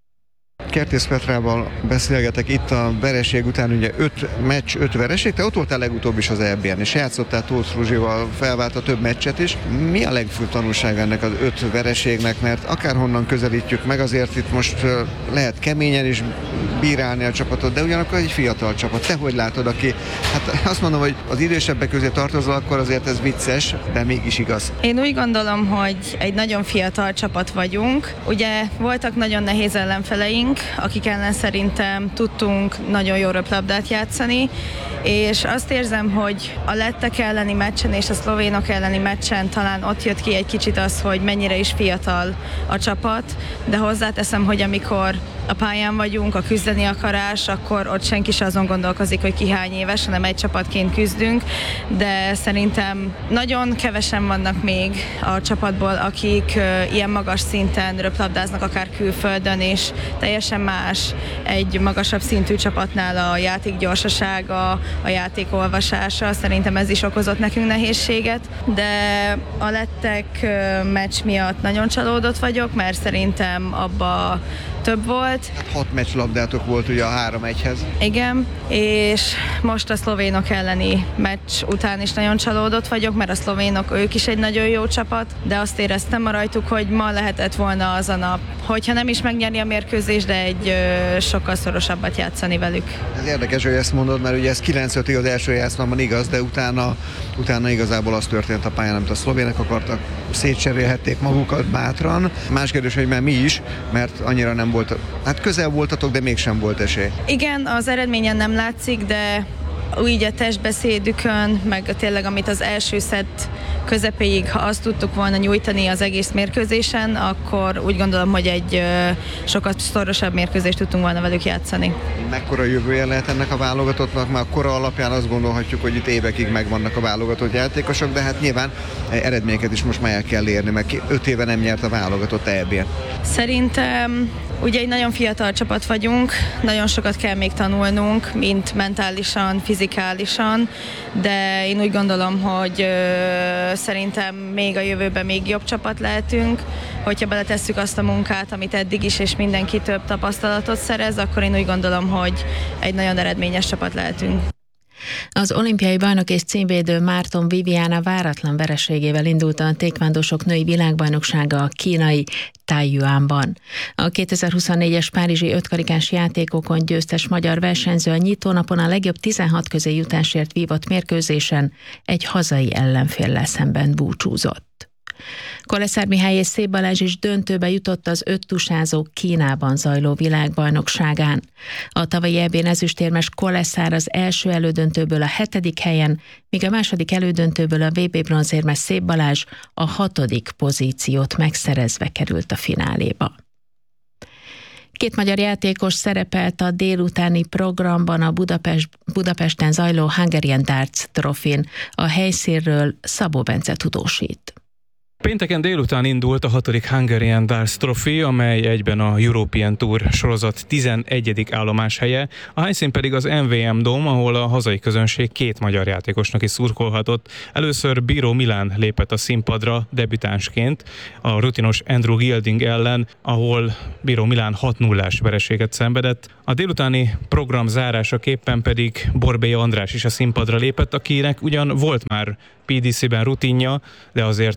Kertész Petrával beszélgetek itt a vereség után, ugye öt meccs, öt vereség, te ott voltál legutóbb is az é bén, és játszottál Tóth Fruzsival, felváltva több meccset is. Mi a legfőbb tanulság ennek az öt vereségnek, mert akárhonnan közelítjük meg, azért itt most lehet keményen is bírálni a csapatot, de ugyanakkor egy fiatal csapat. Te hogy látod, aki, hát azt mondom, hogy az idősebbek közé tartozol, akkor azért ez vicces, de mégis igaz. Én úgy gondolom, hogy egy nagyon fiatal csapat vagyunk. Ugye voltak nagyon nehéz ellenfeleink, akik ellen szerintem tudtunk nagyon jó röplabdát játszani, és azt érzem, hogy a lettek elleni meccsen és a szlovénok elleni meccsen talán ott jött ki egy kicsit az, hogy mennyire is fiatal a csapat, de hozzáteszem, hogy amikor a pályán vagyunk, a küzdeni akarás, akkor ott senki sem azon gondolkozik, hogy ki hány éves, hanem egy csapatként küzdünk, de szerintem nagyon kevesen vannak még a csapatból, akik uh, ilyen magas szinten röplabdáznak, akár külföldön, és teljesen más egy magasabb szintű csapatnál a játék gyorsasága, a játék olvasása. Szerintem ez is okozott nekünk nehézséget, de a lettek uh, meccs miatt nagyon csalódott vagyok, mert szerintem abba több volt. Hát hat meccslabdátok volt ugye a három egyhez. Igen, és most a szlovénok elleni meccs után is nagyon csalódott vagyok, mert a szlovénok, ők is egy nagyon jó csapat, de azt éreztem a rajtuk, hogy ma lehetett volna az a nap, hogyha nem is megnyerni a mérkőzést, de egy ö, sokkal szorosabbat játszani velük. Ez érdekes, hogy ezt mondod, mert ugye ez kilenc ötig az első játszmában igaz, de utána, utána igazából az történt a pályán, amit a szlovének akartak, szétcserélhették magukat bátran. Más kérdés, hogy már mi is, mert annyira nem volt, hát közel voltatok, de mégsem volt esély. Igen, az eredményen nem látszik, de úgy a testbeszédükön, meg tényleg amit az első szett közepéig, ha azt tudtuk volna nyújtani az egész mérkőzésen, akkor úgy gondolom, hogy egy sokkal szorosabb mérkőzést tudtunk volna velük játszani. Mekkora jövője lehet ennek a válogatottnak? Már a kora alapján azt gondolhatjuk, hogy itt évekig megvannak a válogatott játékosok, de hát nyilván eredményeket is most már el kell érni, mert öt éve nem nyert a válogatott é bén. Szerintem ugye egy nagyon fiatal csapat vagyunk, nagyon sokat kell még tanulnunk, mint mentálisan, fizikálisan, de én úgy gondolom, hogy ö, szerintem még a jövőben még jobb csapat lehetünk, hogyha beletesszük azt a munkát, amit eddig is, és mindenki több tapasztalatot szerez, akkor én úgy gondolom, hogy egy nagyon eredményes csapat lehetünk. Az olimpiai bajnok és címvédő Márton Viviana váratlan vereségével indult a tékvándósok női világbajnoksága a kínai Taiyuanban. A kétezer-huszonnégyes párizsi ötkarikás játékokon győztes magyar versenyző a nyitónapon a legjobb tizenhat közé jutásért vívott mérkőzésen egy hazai ellenféllel szemben búcsúzott. Koleszár Mihály és Szép Balázs is döntőbe jutott az öttusázók Kínában zajló világbajnokságán. A tavalyi é bén ezüstérmes Koleszár az első elődöntőből a hetedik helyen, míg a második elődöntőből a vé bé bronzérmes Szép Balázs a hatodik pozíciót megszerezve került a fináléba. Két magyar játékos szerepelt a délutáni programban a Budapest, Budapesten zajló Hungarian Darts Trophy-n. A helyszínről Szabó Bence tudósít. Pénteken délután indult a hatodik Hungarian Darts Trophy, amely egyben a European Tour sorozat tizenegyedik állomáshelye, a helyszín pedig az em vé em Dome, ahol a hazai közönség két magyar játékosnak is szurkolhatott. Először Bíró Milán lépett a színpadra debütánsként a rutinos Andrew Gilding ellen, ahol Bíró Milán hat nullás vereséget szenvedett. A délutáni program zárásaképpen pedig Borbély András is a színpadra lépett, akinek ugyan volt már pé dé cében rutinja, de azért mégiscsak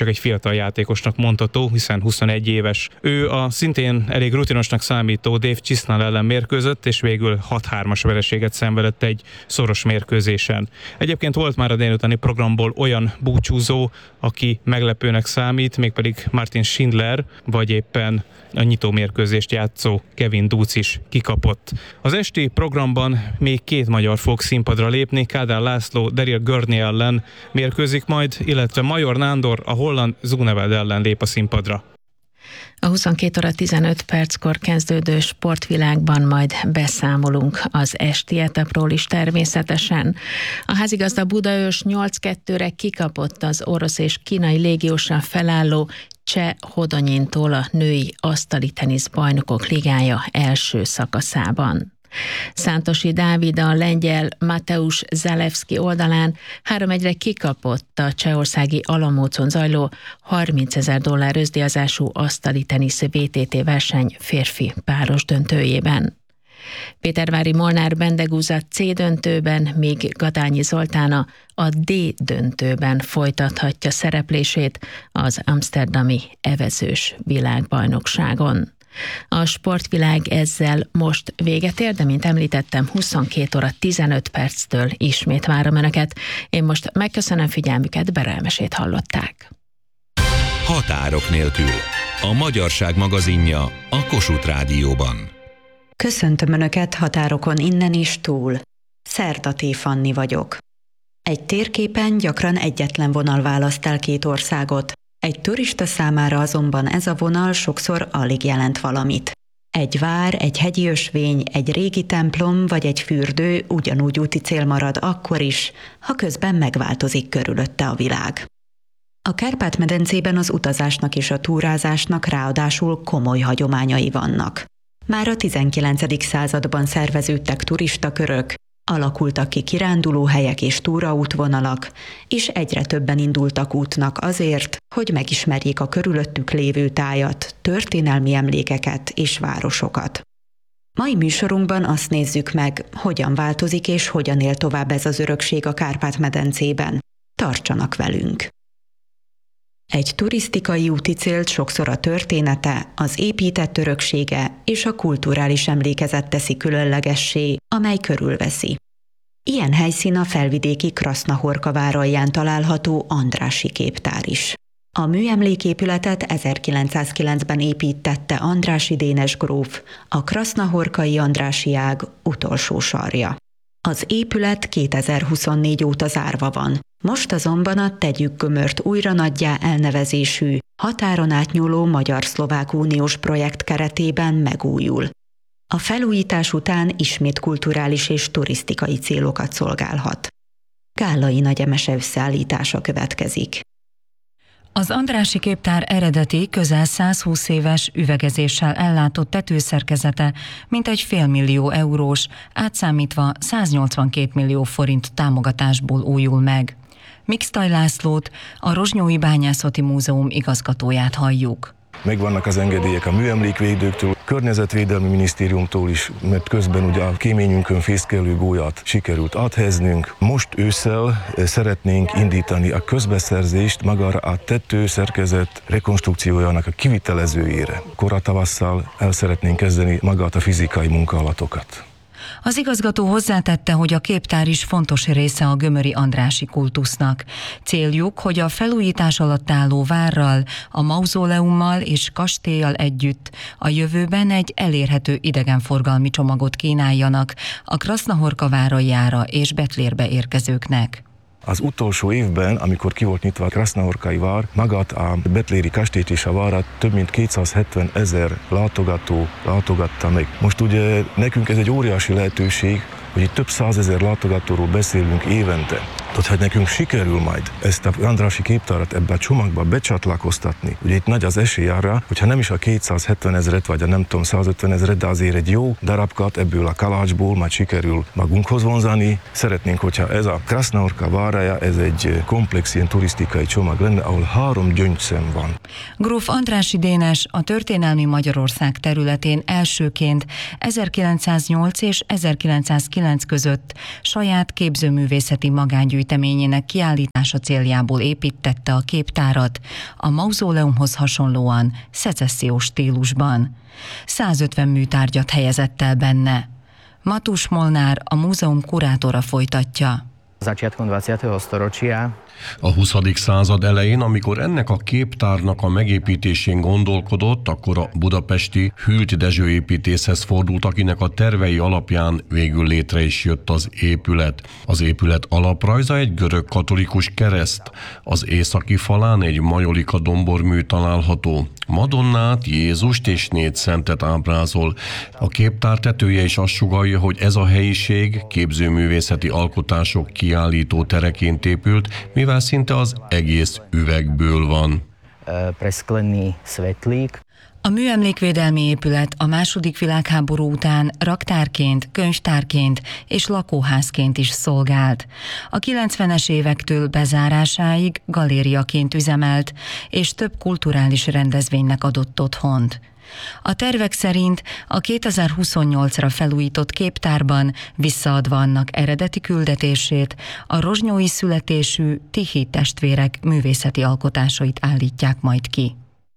egy fiatal játékosnak mondható, hiszen huszonegy éves. Ő a szintén elég rutinosnak számító Dave Chisnall ellen mérkőzött, és végül hat hármas vereséget szenvedett egy szoros mérkőzésen. Egyébként volt már a délutáni programból olyan búcsúzó, aki meglepőnek számít, mégpedig Martin Schindler, vagy éppen a nyitó mérkőzést játszó Kevin Duc is kikapott. Az esti programban még két magyar fog színpadra lépni, Kádár László Daryl Gurney ellen mérkőzik majd, illetve Major Nándor a holland Zuneveld ellen lép a színpadra. A huszonkét óra tizenöt perckor kezdődő sportvilágban majd beszámolunk az esti etapról is természetesen. A házigazda Budaörs nyolc kettőre kikapott az orosz és kínai légiósan felálló Cseh Hodonyintól a női asztali tenisz bajnokok ligája első szakaszában. Szántosi Dávid a lengyel Mateusz Zalewski oldalán három egyre kikapott a csehországi Alamócon zajló harmincezer dollár öszdíjazású asztali tenisz vé té té verseny férfi páros döntőjében. Pétervári Molnár Bendegúz a C döntőben, míg Gadányi Zoltána a D döntőben folytathatja szereplését az amsterdami evezős világbajnokságon. A sportvilág ezzel most véget ér, de mint említettem, huszonkét óra tizenöt perctől ismét várom Önöket. Én most megköszönöm figyelmüket, Berelmesét hallották. Határok nélkül. A magyarság magazinja a Kossuth Rádióban. Köszöntöm Önöket határokon innen is túl. Szerdaté Fanni vagyok. Egy térképen gyakran egyetlen vonal választ el két országot. Egy turista számára azonban ez a vonal sokszor alig jelent valamit. Egy vár, egy hegyi ösvény, egy régi templom vagy egy fürdő ugyanúgy úti cél marad akkor is, ha közben megváltozik körülötte a világ. A Kárpát-medencében az utazásnak és a túrázásnak ráadásul komoly hagyományai vannak. Már a tizenkilencedik században szerveződtek turistakörök, alakultak ki kirándulóhelyek és túraútvonalak, és egyre többen indultak útnak azért, hogy megismerjék a körülöttük lévő tájat, történelmi emlékeket és városokat. Mai műsorunkban azt nézzük meg, hogyan változik és hogyan él tovább ez az örökség a Kárpát-medencében. Tartsanak velünk! Egy turisztikai úti célt sokszor a története, az épített öröksége és a kulturális emlékezet teszi különlegessé, amely körülveszi. Ilyen helyszín a felvidéki Krasznahorka vár alján található Andrássy képtár is. A műemléképületet ezerkilencszázkilencben építtette Andrássy Dénes gróf, a krasznahorkai Andrássy ág utolsó sarja. Az épület kétezer-huszonnégy óta zárva van. Most azonban a Tegyük Gömört újra nagyjá elnevezésű, határon átnyúló magyar-szlovák uniós projekt keretében megújul. A felújítás után ismét kulturális és turisztikai célokat szolgálhat. Gállai Nagy Emese összeállítása következik. Az Andrássy képtár eredeti, közel százhúsz éves üvegezéssel ellátott tetőszerkezete mintegy félmillió eurós, átszámítva száznyolcvankét millió forint támogatásból újul meg. Mixtaj Lászlót, a Rozsnyói Bányászati Múzeum igazgatóját halljuk. Megvannak az engedélyek a műemlékvédőktől, Környezetvédelmi Minisztériumtól is, mert közben ugye a kéményünkön fészkelő gólyát sikerült áthelyeznünk. Most ősszel szeretnénk indítani a közbeszerzést magára a tetőszerkezet rekonstrukciójának a kivitelezőjére. Koratavasszal el szeretnénk kezdeni magát a fizikai munkálatokat. Az igazgató hozzátette, hogy a képtár is fontos része a gömöri Andrássy kultusznak. Céljuk, hogy a felújítás alatt álló várral, a mauzóleummal és kastélyal együtt a jövőben egy elérhető idegenforgalmi csomagot kínáljanak a Krasznahorka váraljára és Betlérbe érkezőknek. Az utolsó évben, amikor ki volt nyitva a krasznahorkai vár, magát a betléri kastélyt és a várat több mint kétszázhetven ezer látogató látogatta meg. Most ugye nekünk ez egy óriási lehetőség, hogy itt több százezer látogatóról beszélünk évente. Tehát, hogy nekünk sikerül majd ezt a Andrássy képtárat ebbe a csomagba becsatlakoztatni, ugye itt nagy az esély arra, hogyha nem is a kétszázhetven ezret, vagy a nem tudom százötven ezret, de azért egy jó darabkat ebből a kalácsból majd sikerül magunkhoz vonzani. Szeretnénk, hogyha ez a Krasznahorka várája, ez egy komplex ilyen turisztikai csomag lenne, ahol három gyöngyszem van. Gróf Andrássy Dénes a történelmi Magyarország területén elsőként ezerkilencszáznyolc és ezerkilencszázkilenc kétezer-kilenc között saját képzőművészeti magángyűjteményének kiállítása céljából építette a képtárat a mauzóleumhoz hasonlóan szecessziós stílusban. százötven műtárgyat helyezett el benne. Matus Molnár, a múzeum kurátora folytatja. A huszadik század elején, amikor ennek a képtárnak a megépítésén gondolkodott, akkor a budapesti Hült Dezső építészhez fordult, akinek a tervei alapján végül létre is jött az épület. Az épület alaprajza egy görög katolikus kereszt. Az északi falán egy majolika dombormű található. Madonnát, Jézust és négy szentet ábrázol. A képtár tetője is azt sugallja, hogy ez a helyiség képzőművészeti alkotások kiállító tereként épült, mivel szinte az egész üvegből van. A műemlékvédelmi épület a második világháború után raktárként, könyvtárként és lakóházként is szolgált. A kilencvenes évektől bezárásáig galériaként üzemelt, és több kulturális rendezvénynek adott otthont. A tervek szerint a kétezer-huszonnyolcra felújított képtárban, visszaadva annak eredeti küldetését, a rozsnyói születésű Tichy testvérek művészeti alkotásait állítják majd ki.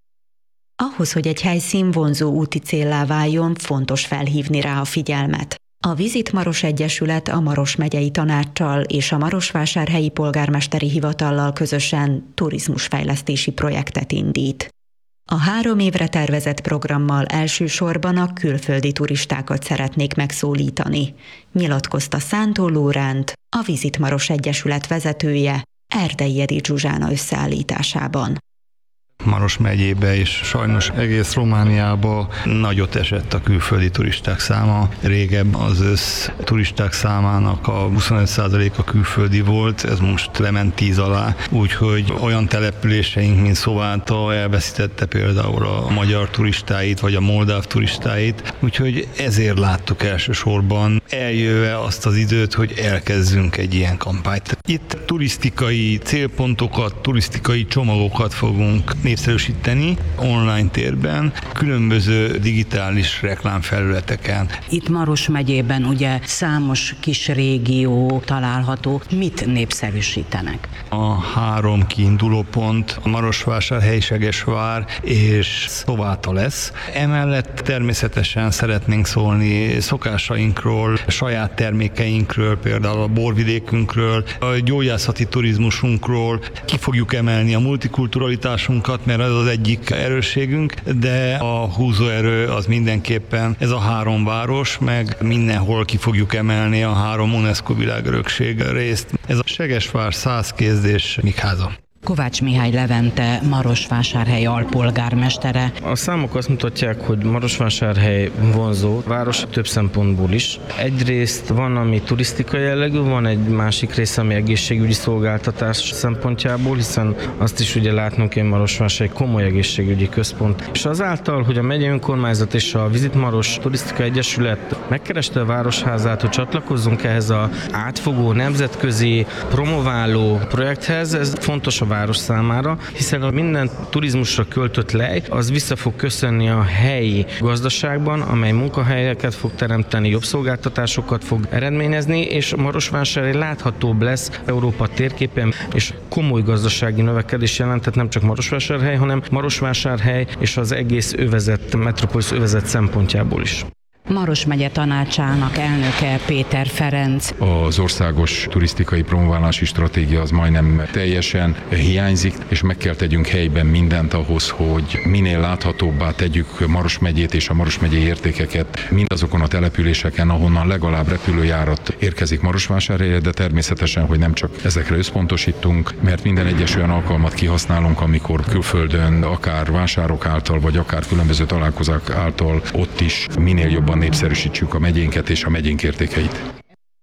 Ahhoz, hogy egy helyszín vonzó úti céllá váljon, fontos felhívni rá a figyelmet. A Visit Maros Egyesület a Maros megyei tanáccsal és a Marosvásárhelyi polgármesteri hivatallal közösen turizmusfejlesztési projektet indít. A három évre tervezett programmal elsősorban a külföldi turistákat szeretnék megszólítani, nyilatkozta Szántó Lóránt, a Visit Maros Egyesület vezetője Erdei Edith Zsuzsána összeállításában. Maros megyébe és sajnos egész Romániába nagyot esett a külföldi turisták száma. Régebb az össz turisták számának a huszonöt százaléka külföldi volt, ez most lement tíz alá, úgyhogy olyan településeink, mint Szováta elveszítette például a magyar turistáit, vagy a moldáv turistáit, úgyhogy ezért láttuk elsősorban eljöve azt az időt, hogy elkezdünk egy ilyen kampányt. Itt turisztikai célpontokat, turisztikai csomagokat fogunk népszerűsíteni online térben, különböző digitális reklámfelületeken. Itt Maros megyében ugye számos kis régió található. Mit népszerűsítenek? A három kiinduló pont a Marosvásárhely, Segesvár és Szováta lesz. Emellett természetesen szeretnénk szólni szokásainkról, saját termékeinkről, például a borvidékünkről, a gyógyászati turizmusunkról. Ki fogjuk emelni a multikulturalitásunkat, mert ez az egyik erősségünk, de a húzóerő az mindenképpen ez a három város, meg mindenhol ki fogjuk emelni a három UNESCO világörökség részt. Ez a Segesvár, Szászkézd és Mikháza. Kovács Mihály Levente, Marosvásárhely alpolgármestere. A számok azt mutatják, hogy Marosvásárhely vonzó város több szempontból is. Egyrészt van, ami turisztikai jellegű, van egy másik része, ami egészségügyi szolgáltatás szempontjából, hiszen azt is ugye látnunk, hogy Marosvásárhely komoly egészségügyi központ. És azáltal, hogy a megyei önkormányzat és a Visit Maros Turisztikai Egyesület megkereste a városházát, hogy csatlakozzunk ehhez az átfogó nemzetközi promováló projekthez, ez fontos a város számára, hiszen a minden turizmusra költött lej, az vissza fog köszönni a helyi gazdaságban, amely munkahelyeket fog teremteni, jobb szolgáltatásokat fog eredményezni, és Marosvásárhely láthatóbb lesz Európa térképen, és komoly gazdasági növekedés jelentett nem csak Marosvásárhely, hanem Marosvásárhely és az egész övezet, metropolisz övezet szempontjából is. Maros megye tanácsának elnöke Péter Ferenc. Az országos turisztikai promoválási stratégia az majdnem teljesen hiányzik, és meg kell tegyünk helyben mindent ahhoz, hogy minél láthatóbbá tegyük Maros megyét és a Maros megyei értékeket mindazokon a településeken, ahonnan legalább repülőjárat érkezik Marosvásárhelyre, de természetesen, hogy nem csak ezekre összpontosítunk, mert minden egyes olyan alkalmat kihasználunk, amikor külföldön, akár vásárok által, vagy akár különböző találkozók által ott is minél jobban népszerűsítsük a megyénket és a megyénk értékeit.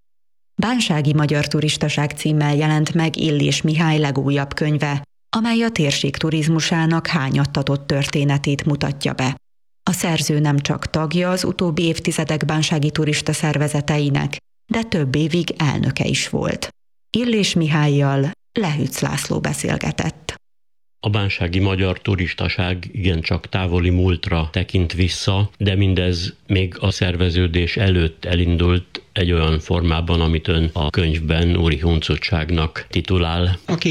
Bánsági magyar turistaság címmel jelent meg Illés Mihály legújabb könyve, amely a térség turizmusának hányattatott történetét mutatja be. A szerző nem csak tagja az utóbbi évtizedek bánsági turista szervezeteinek, de több évig elnöke is volt. Illés Mihállyal Lehűc László beszélgetett. A bánsági magyar turistaság igencsak távoli múltra tekint vissza, de mindez még a szerveződés előtt elindult egy olyan formában, amit ön a könyvben úri huncutságnak titulál. Aki